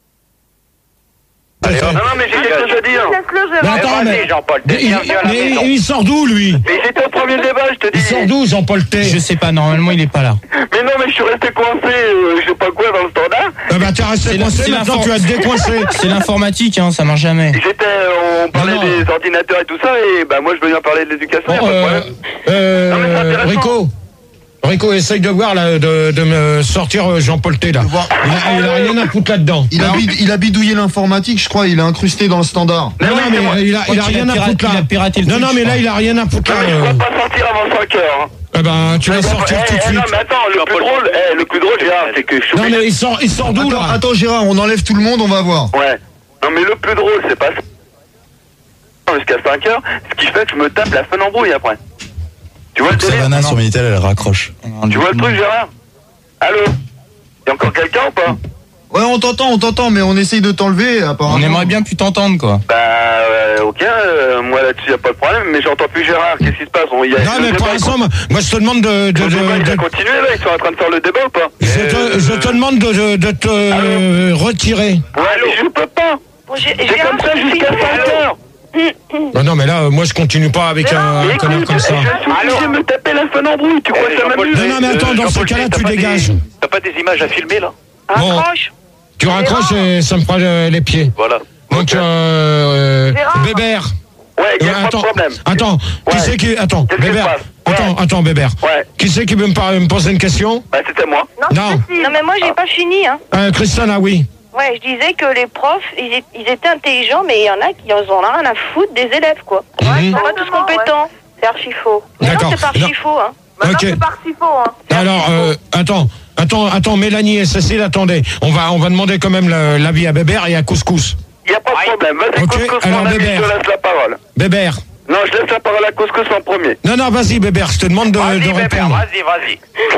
Non, non, mais j'ai quelque chose à dire. Laisse-le, Mais Gérard. attends, mais, Jean-Paul, mais t'es il, bienvenu à la mais maison. il sort d'où, lui? Mais j'étais au premier débat, je te dis. Il sort d'où, Jean-Paul T? Je sais pas, normalement il est pas là. Mais non, mais je suis resté coincé, euh, je sais pas quoi, dans le standard. Eh ben, t'es resté C'est la- coincé, c'est maintenant l'info- tu vas te décoincer. C'est l'informatique, hein, ça marche jamais. J'étais, euh, on parlait Non, non. des ordinateurs et tout ça, et bah moi je viens parler de l'éducation, Bon, y a pas de euh, problème. euh, Non, mais c'est intéressant. Rico. Rico, essaye de voir, là, de, de me sortir euh, Jean-Paul T, là. voir. Il a, il a rien à foutre là-dedans. Il a, bid- il a bidouillé l'informatique, je crois, il est incrusté dans le standard. Non, non, oui, mais c'est moi. euh, il a, il a crois qu'il rien a à piraté- foutre là. il a piraté le non, truc, non, mais je là, crois. il a rien à foutre Non, là. mais je euh. pourrais pas sortir avant cinq heures. Hein. Eh ben, tu vas Mais bon, sortir eh, tout de eh, suite. Non, mais attends, le plus drôle, eh, le plus drôle, Gérard, c'est que je suis Non, obligé- mais il sort, il sort d'où, Attends, là? attends, Gérard, on enlève tout le monde, on va voir. Ouais. Non, mais le plus drôle, c'est pas ça. Jusqu'à cinq heures, ce qui fait que je me tape la fun embrouille après. Tu vois le délire? Savannah sur Minitel, elle raccroche. Tu vois le truc, Gérard? Allô? Y'a encore quelqu'un ou pas? Ouais, on t'entend, on t'entend, mais on essaye de t'enlever, apparemment. On aimerait bien plus t'entendre, quoi. Bah, euh, ok, euh, moi là-dessus y'a pas de problème, mais j'entends plus Gérard, qu'est-ce qui se passe? On, y a, Non, le mais pour débat, l'instant, moi, moi, je te demande de, de, le débat, de, il a de- continué là, ils sont en train de faire le débat ou pas? je te, je te demande de, de, de te euh, retirer. Ouais, mais je peux pas! Bon, j'ai, C'est j'ai comme un ça truc jusqu'à fini. cinq heures! Non, non, mais là, euh, moi, je continue pas avec un, un connard comme ça. Je suis obligé de me taper la fun embrouille, tu crois que ça m'amuse? Non, non, mais attends, dans ce cas-là, tu dégages. T'as pas des images à filmer là? Bon, Raccroche. tu raccroches et ça me fera euh, les pieds. Voilà. Donc, euh, Gérard. Bébert. Ouais, Euh, y'a pas de attends, problème. attends, qui Ouais. c'est qui... Attends, Qu'est-ce qui se Bébert. passe? Attends, Ouais. attends, Bébert. Ouais. Qui c'est qui veut me, par- me poser une question? Bah, c'était moi. Non. Cécile. Non, mais moi, j'ai pas fini, hein. Euh, Christiane, ah oui. Ouais, je disais que les profs, ils, é- ils étaient intelligents, mais il y en a qui en ont rien à foutre des élèves, quoi. Mhm. Ils sont pas tous compétents. C'est archi faux. Mais non, D'accord. c'est pas Non. archi faux, hein. Maintenant, Ok. c'est parti faux, hein. Alors, euh, attends, attends, attends, Mélanie et Cécile, attendez. On va, on va demander quand même le- l'avis à Bébert et à Couscous. Y'a pas de problème. Vas-y, Ok, couscous, alors, mon ami, je Bébert. te laisse la parole. Bébert, Non, je laisse la parole à Couscous en premier. Non, non, vas-y, Bébert, je te demande de, de répondre. Vas-y, vas-y.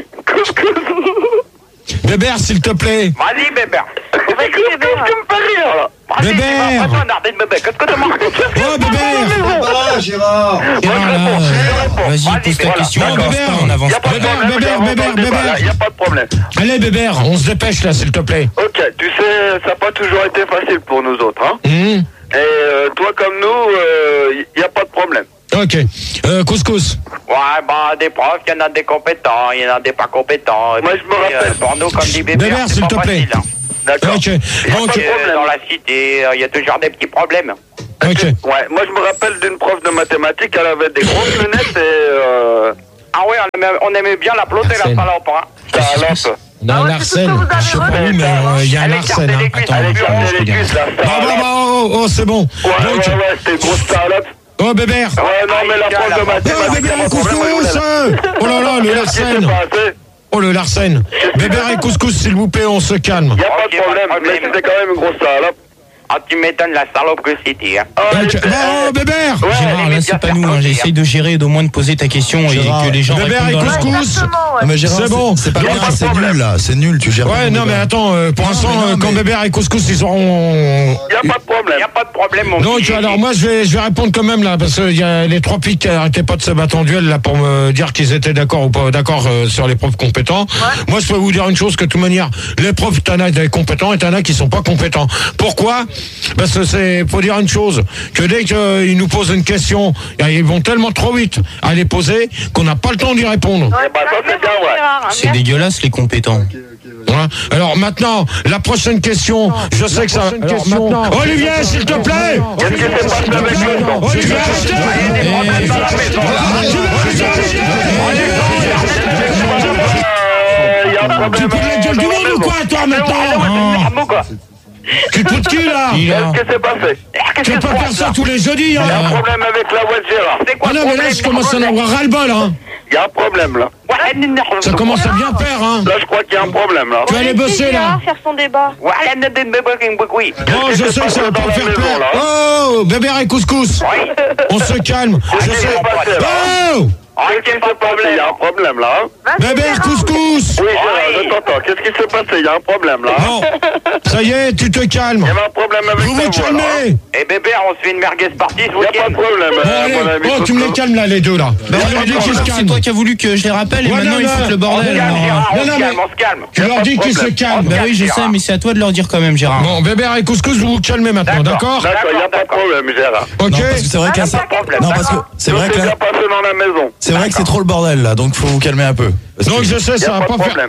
Bébert, s'il te plaît. Vas-y, Bébert. Vas-y, Bébert. Tu me fais rire, là. Bébert. Qu'est-ce que tu marques? Oh, Bébert. Ah, Gérard. Vas-y, pose ta question. Non, Bébert, on avance pas. Bébert, Bébert, Bébert, Bébert. Il n'y a pas de problème. Allez, Bébert, on se dépêche là, s'il te plaît. Ok, tu sais, ça n'a pas toujours été facile pour nous autres, hein. Mmh. Et euh, toi comme nous, il euh, n'y a pas de problème. Ok. Euh, couscous. Ouais, bah des profs, il y en a des compétents, il y en a des pas compétents. Moi je me rappelle. Euh, pour nous, comme dit Bébert, Bébert, c'est s'il pas te plaît. facile. Hein. D'accord. Ok. Bon, okay. Euh, dans la cité, il euh, y a toujours des petits problèmes. Ok. Ouais, moi je me rappelle d'une prof de mathématiques, elle avait des grosses lunettes et... Euh... Ah ouais, on aimait, on aimait bien l'applaudir, la salope, hein. Salope. Non, l'Arsène, je sais pas où, mais il y a un Arsène. Hein. Attends, je regarde. Bah, bah, bah, oh, oh, c'est bon. Ouais, ouais, ouais, c'était une grosse salope. Oh, Bébert. Ouais, non, mais la prof de mathématiques... Oh, Bébert, couscous. Oh là là, le Larsen. Oh, le Larsen. Bébert et couscous, s'il vous plaît, on se calme. Il n'y a pas de problème, mais c'était quand même une grosse salope. Ah, tu m'étonnes la salope que c'était, hein. Okay. Oh, Bébert. Ouais, Gérard, là, c'est pas nous, hein. J'essaye de gérer, d'au moins de poser ta question Gérard, et que les gens Bébert et couscous. Ouais, mais Gérard, c'est bon. C'est pas bien, c'est nul là, c'est nul, tu gères. Ouais, non, mais attends, euh, pour l'instant, euh, quand Bébert et couscous, ils auront. Il n'y a pas de problème. Il n'y a pas de problème, mon Donc, petit. alors, moi, je vais, je vais répondre quand même, là, parce qu'il y a les trois pics qui arrêtaient pas de se battre en duel, là, pour me dire qu'ils étaient d'accord ou pas d'accord euh, sur les profs compétents. Ouais. Moi, je peux vous dire une chose, que de toute manière, les profs, t'en as des compétents et t'en as qui sont pas compétents. Pourquoi? Parce que c'est, faut dire une chose, que dès qu'ils nous posent une question, ils vont tellement trop vite à les poser qu'on n'a pas le temps d'y répondre. Ouais, bah, ça, c'est bien, ouais. C'est dégueulasse, les compétents. Voilà. Alors maintenant, la prochaine question, non, je sais que ça. Alors, question... maintenant... Olivier, s'il te plaît. Qu'est-ce qui s'est passé avec le Olivier, arrêtez. Tu peux la gueule du monde ou quoi, toi, maintenant? Tu te fous de qui, là? Qu'est-ce qui s'est passé? Tu peux pas faire ça tous les jeudis, hein? Il y a un problème avec la voix de Gérard. C'est quoi? Ah non, mais là, je commence à en avoir ras-le-bol, hein? Il y a un problème, là. Ça commence à bien faire, hein? Là, je crois qu'il y a un problème, là. Tu vas aller bosser, là? faire son débat. Oh, je sais que ça va pas faire peur. Oh, Bébert et couscous. On se calme. Je sais. Oh! Qu'est-ce qui s'est passé? Il y a un problème, là. Bébert, couscous. Oui, Gérard, je t'entends. Qu'est-ce qui s'est passé? Il y a un problème, là. Bon, ça y est, tu te calmes. Il y avait un problème avec vous vous calmez. Et Bébert, on se fait une merguez partie ce week-end. Il n'y a pas de problème. Bon, allez, oh, tu me les calmes, là, les deux, là. Bah, on leur dit qu'ils se calment. C'est toi qui as voulu que je les rappelle et ouais, maintenant non, ils foutent le bordel. Non, non, non, mais on se calme. Tu leur dis qu'ils se calment. Bah oui, je sais, mais c'est à toi de leur dire quand même, Gérard. Bon, Bébert et couscous, vous vous calmez maintenant, d'accord? D'accord, il n'y a pas de problème, Gérard. Ok. Non, parce que c'est vrai que non, parce que c'est vrai que là, passé dans la maison. C'est vrai que c'est trop le bordel là, donc faut vous calmer un peu. Donc je sais, ça va pas faire.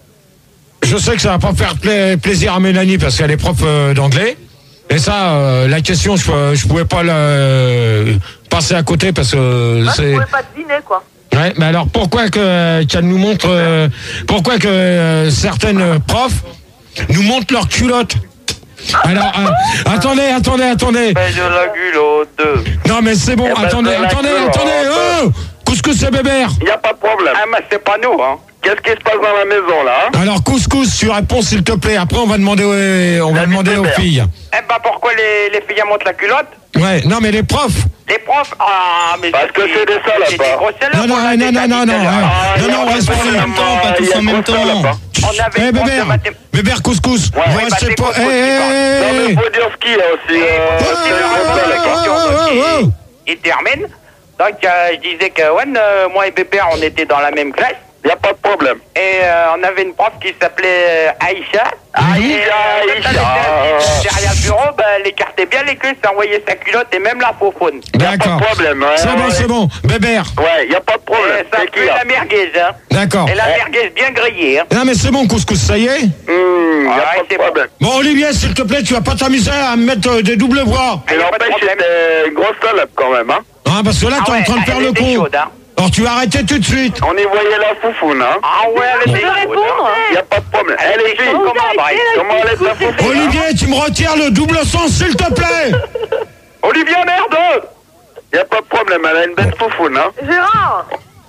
Je sais que ça va pas faire pla plaisir à Mélanie parce qu'elle est prof euh, d'anglais. Et ça, euh, la question, je, je pouvais pas la euh, passer à côté parce que Moi, c'est. je pouvais pas deviner, quoi. Ouais, mais alors pourquoi que qu'elle nous montre, euh, pourquoi que euh, certaines profs nous montrent leurs culottes? Alors, euh, attendez, attendez, attendez. Mais de la culotte. Non, mais c'est bon, Eh ben, attendez, de la attendez, culotte. attendez. Oh, couscous et Bébert. Il n'y a pas de problème. Ah, mais c'est pas nous, hein. Qu'est-ce qui se passe dans la maison, là? Alors, couscous, tu réponds s'il te plaît. Après, on va demander, aux, on va demander aux filles. Eh ben, pourquoi les, les filles montent la culotte? Ouais, non, mais les profs. Les profs, ah, mais parce que c'est des salopes. Non, non, non, non, non, non, non, non, on reste pas en même temps, pas tous en même temps. On avait Eh, Bébert, Bébert, couscous. Ouais, Vous ouais, restez bah, pas. c'est Eh, eh, Non, mais eh. faut dire ce qu'il y a aussi. euh, c'est la question qui- Il termine. Donc, euh, je disais que, ouais, euh, moi et Bébert, on était dans la même classe. Il n'y a pas de problème. Et euh, on avait une prof qui s'appelait euh, Aïcha. Aïcha, Aïcha. Derrière le bureau, ben, elle écartait bien les queues, ça envoyait sa culotte et même la faufaune. D'accord. problème. Ouais, C'est bon, ouais. c'est bon. Bébert. Ouais, il n'y a pas de problème. Ça pue la merguez, hein. D'accord. Et la merguez bien grillée, hein. Non, mais c'est bon, couscous, ça y est. Mmh, y a pas de problème. Bon, Olivier, s'il te plaît, tu vas pas t'amuser à me mettre euh, des doubles voix. Et n'empêche, c'était une grosse salope quand même, hein. Hein, parce que là, t'es Ah ouais, en train de faire elle le était con. chaude, hein. Alors, tu vas arrêter tout de suite. On y voyait la foufoune, hein. Ah ouais, elle était chaude. Il n'y a pas de problème. Elle est fille. Comment, comment elle est la foufoune? Olivier, tu me retires le double sens, s'il te plaît. Olivier, merde. Il n'y a pas de problème, elle a une belle foufoune, hein. Gérard,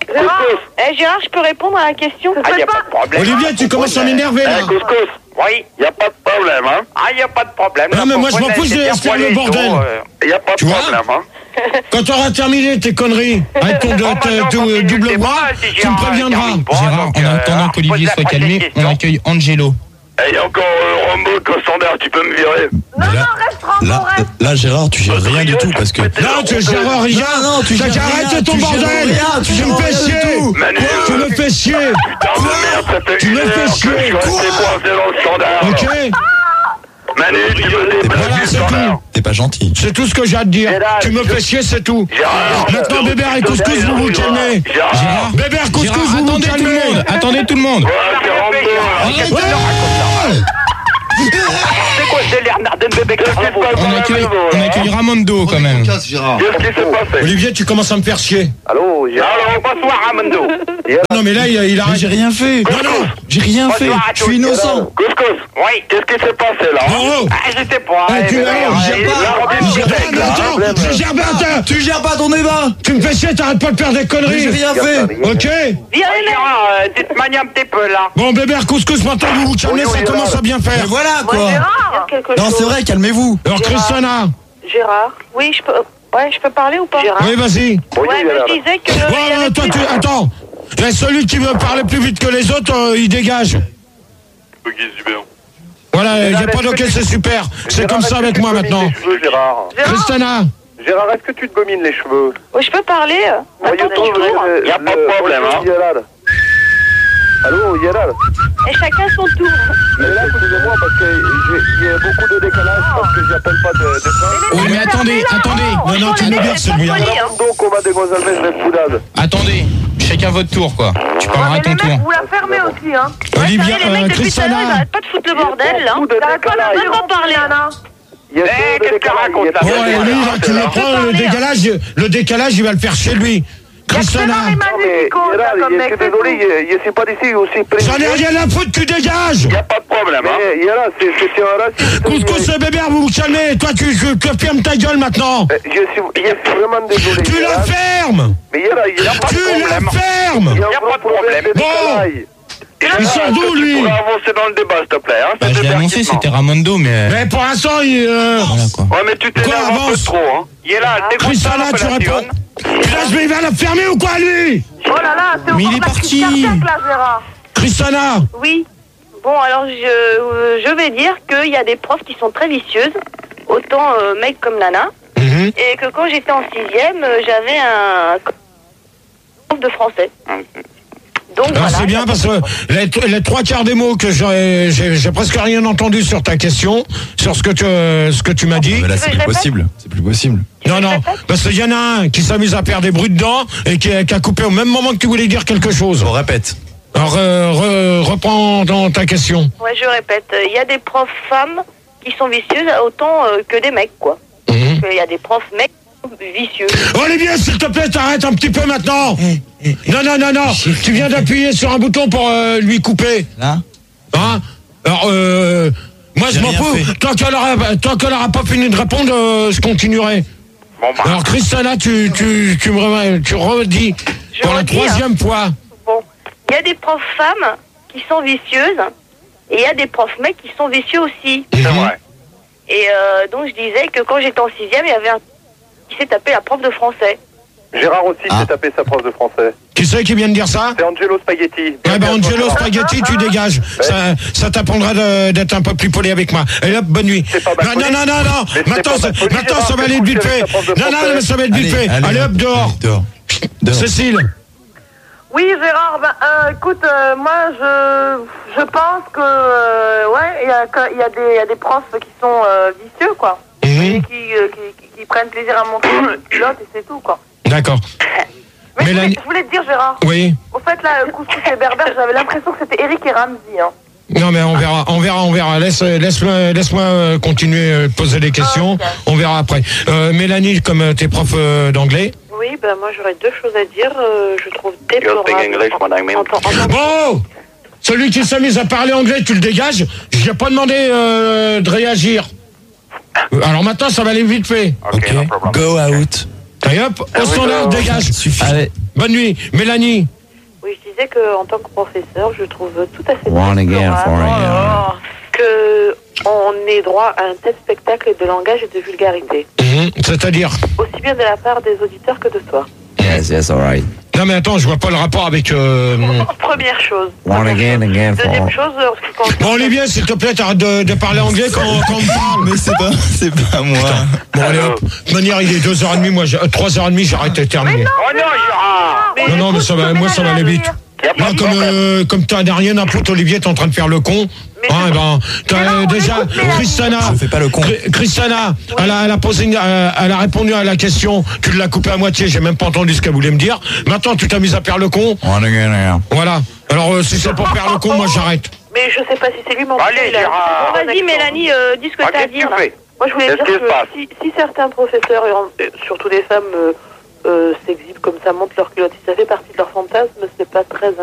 Gérard, eh, Gérard, je peux répondre à la question? Ah, y a pas de problème. Olivier, tu commences à m'énerver là. Eh, couscous. Oui. Y a pas de problème, hein. Ah, y a pas de problème. Non, mais moi, je m'en fous de faire le bordel. Y a pas de Tu vois problème, hein. Quand t'auras terminé tes conneries avec ton Oh, de- bah, te- non, te- double bras, tu me préviendras. Gérard, en attendant qu'Olivier soit calmé, on accueille Angelo. Et encore euh, Rambo, le standard, tu peux me virer. Mais là, là, là, Gérard, tu gères rien du tout parce que. Non, tu gères rien. Non, non, tu T'as gères qu'à rien, arrêter ton tu gères bordel. rien, tu Tu me gères fais rien du chier. tout. Manu, Tu me fais chier. putain de merde, ça fait Tu une me heure fais que je chier. suis resté coincé dans le standard. Ok. Manu, tu me déplaces Voilà, du c'est standard. tout. T'es pas gentil. C'est tout ce que j'ai à te dire. Gérard, Tu me je- fais chier, c'est tout. Gérard, Maintenant, je- Bébert et je- Couscous, Gérard, vous vous calmez. Gérard, Gérard, Bébert, Couscous, Gérard, vous vous attendez tout le calmez. monde, attendez tout le monde. Ouais, c'est Rambo. Ouais. C'est quoi ce délire Narden bébé Qu'est-ce qui se passe On dans la accueille, maison, on là accueille Ramondo quand même. Casse, Gérard. Qu'est-ce qui s'est passé? Olivier, tu commences à me faire chier. Allô, Gérard. Alors, bonsoir, Ramondo. Non, mais là, il, il Mais arrête. j'ai rien fait. Non, non. J'ai rien fait. Bonsoir à Je suis tous. innocent. Couscous, Oui. qu'est-ce qui s'est passé là? Non. Ah, je sais pas. Ah, eh, tu mais vois, non, je eh, gère pas. là, on est Je gère direct, pas, mais là. attends, je gère pas, attends. Tu gères pas ton débat. Tu me fais chier, t'arrêtes pas de faire des Mais conneries. j'ai rien fait. Ok. Viens, Gérard, euh, tu te manies un petit peu, là. Bon, Bébert, Couscous, maintenant vous vous calmez, ça commence à bien Mais faire. voilà Moi, quoi. Gérard, dire quelque Non, chose. c'est vrai, calmez-vous. Alors, Christiana. Gérard. Oui, je peux. Ouais, je peux parler ou pas? Gérard. Oui, vas-y. Ouais, mais je disais que. Ouais, il y avait ouais, toi, plus tu. de- Attends. Et celui qui veut parler plus vite que les autres, euh, il dégage. Ok, super. Voilà, il n'y a pas de ok, c'est super. C'est comme ça avec moi maintenant. Les cheveux, Gérard. Christiana. Gérard, est-ce que tu te gomines les cheveux? Oui, je peux parler. Attends ton tour. Y a pas de problème, hein. Allô, Yalal. Et chacun son tour. Mais là, excusez-moi, parce qu'il y a beaucoup de décalage, parce que j'appelle pas de, de fin. Oui, mais attendez, attendez. Non, non, tu me libères celui-là. Donc, on va des Gonzalez de Foulade. Attendez, chacun votre tour quoi. Tu parleras à ton tour. Vous la fermez aussi, hein. Olivia, Les mecs, euh, depuis tout à l'heure, ils Christiana. arrêtent pas de foutre le bordel, là. T'arrêtes pas de même pas parler. Il y a Eh, trop de qu'est-ce qu'elle décalage, raconte, il y a là? trop de Bon, et lui, décalage. là, tu me prends le décalage, le décalage, il va le faire chez lui. Christiana. Non, mais Gérard, je suis désolé, je, je suis pas d'ici aussi près. J'en ai rien à foutre, tu dégages. Y a pas de problème, hein. Mais Yalal, c'est c'est un raciste. Couscous et Bébert, vous vous calmez. Toi, tu, tu, tu fermes ta gueule maintenant. Euh, Je suis, je suis vraiment désolé. Tu la Yalal. fermes. Mais Yalal, il y a pas de Tu problème. la fermes. Il y a un gros problème de Bon. décalage. Il sort d'où, lui? Tu pourrais avancer dans le débat, s'il te plaît, hein. Bah, C'est je l'ai annoncé, divertissement. c'était Ramondo, mais. Mais pour l'instant, il. euh, Voilà quoi. Ouais, mais tu t'énerves Quoi, un peu avance. trop, hein. Il est là, dégonfle Christiana, la tu relation. réponds. Là, je vais, il va la fermer ou quoi, lui? Oh là là, c'est au Mais bord il est de la crise parti. cardiaque, là, Gérard. Christiana. Oui. Bon, alors je, euh, je vais dire qu'il y a des profs qui sont très vicieuses, autant euh, mecs comme Nana, Mhm. et que quand j'étais en sixième, euh, j'avais un prof de français. Donc Alors, voilà. c'est bien parce que les, les trois quarts des mots que j'ai, j'ai, j'ai presque rien entendu sur ta question, sur ce que tu, euh, ce que tu m'as dit. Mais là, c'est plus possible. C'est plus possible. Non, non, parce qu'il y en a un qui s'amuse à perdre des bruits dedans et qui, a- qui a coupé au même moment que tu voulais dire quelque chose. On répète. Alors, euh, re- reprends dans ta question. Ouais, je répète, il y a des profs femmes qui sont vicieuses autant euh, que des mecs, quoi. Mhm. Il y a des profs mecs vicieux. Olivier, s'il te plaît, t'arrêtes un petit peu maintenant. Non, non, non, non. Tu viens d'appuyer sur un bouton pour euh, lui couper. Là. Hein? Alors, euh, moi, je J'ai m'en rien fous. fait. Tant qu'elle aura, tant qu'elle aura pas fini de répondre, euh, je continuerai. Bon, bah. Alors, Christiana, tu, tu, tu me re- tu redis Je pour la redis, troisième fois. Bon, il y a des profs femmes qui sont vicieuses et il y a des profs mecs qui sont vicieux aussi. C'est vrai. Et euh, donc je disais que quand j'étais en sixième, il y avait un qui s'est tapé la prof de français. Gérard aussi Ah. s'est tapé sa prof de français. Qui c'est qui vient de dire ça? C'est Angelo Spaghetti. Eh ben, Angelo Spaghetti, tu dégages. Ça, ça t'apprendra de- d'être un peu plus poli avec moi. Et hop, bonne nuit. C'est pas mal Non, non, poli. non, non, non. Mais c'est Maintenant, pas ça, mal poli, maintenant, Gérard, ça va que aller coucher vite avec fait. ta prof de Non, non, français. mais ça va être vite fait. Allez, hop, dehors. Dehors. Dehors. Cécile. Oui, Gérard, ben, euh, écoute, euh, moi, je, je pense que, euh, ouais, il y a, que- il y, a des- il y a des profs qui sont euh, vicieux, quoi. Et Mhm. qui, euh, qui, qui, qui prennent plaisir à monter les culottes et c'est tout, quoi. D'accord. Mais je voulais, Mélanie. je voulais te dire, Gérard, Oui. au fait, là, Couscous et Berbère, j'avais l'impression que c'était Eric et Ramsey, hein. Non, mais on verra, on verra, on verra. Laisse, laisse-moi, laisse-moi euh, continuer euh, de poser des questions. Ok. On verra après. Euh, Mélanie, comme euh, t'es prof euh, d'anglais. Oui, ben moi j'aurais deux choses à dire. Euh, je trouve You speak déplorable. English, madame. En tant- en tant- Bon, celui qui s'amuse à parler anglais, tu le dégages. Je n'ai pas demandé euh, de réagir. Alors maintenant, ça va aller vite fait. Ok, no problem. Go out. Et hop, au standard, dégage. Suffit. Allez, Bonne nuit. Mélanie. Oui, je disais qu'en tant que professeur, je trouve tout à fait One again for a que on ait droit à un tel spectacle de langage et de vulgarité. Mmh, c'est-à-dire Aussi bien de la part des auditeurs que de toi. Yes, yes, all right. Non mais attends, je vois pas le rapport avec... Euh... Première chose. One again, again for Deuxième chose, en ce qui concerne... Bon Olivier, s'il te plaît, t'arrêtes de, de parler anglais quand, quand on me parle. Mais c'est pas, c'est pas moi. Bon allez hop. De toute manière, il est deux heures trente, moi, j'ai- euh, trois heures trente, j'arrête de terminer. Oh non, Gérard. Non, non, mais ça va, moi ça va aller vite. Là, comme, euh, comme t'as rien à foutre, Olivier, t'es en train de faire le con. Hein, eh ben, t'as déjà, Christiana, Je fais pas le con. Chri- Christiana, elle a, elle a posé, une- euh, elle a répondu à la question, tu l'as coupé à moitié, j'ai même pas entendu ce qu'elle voulait me dire. Maintenant, tu t'as mis à faire le con. One again, again. Voilà. Alors, euh, si c'est pour faire le con, moi j'arrête. Mais je sais pas si c'est lui, mon Allez, Gérard. Bon, vas-y, Mélanie, euh, dis ce que Ah, t'as à qu'est-ce que dire. tu là. fais Moi, je voulais Qu'est-ce dire qui se que passe si, si certains professeurs, et en- euh, surtout des femmes, euh, euh, s'exhibent comme ça, montent leur culotte, si ça fait partie de leur fantasme, c'est pas très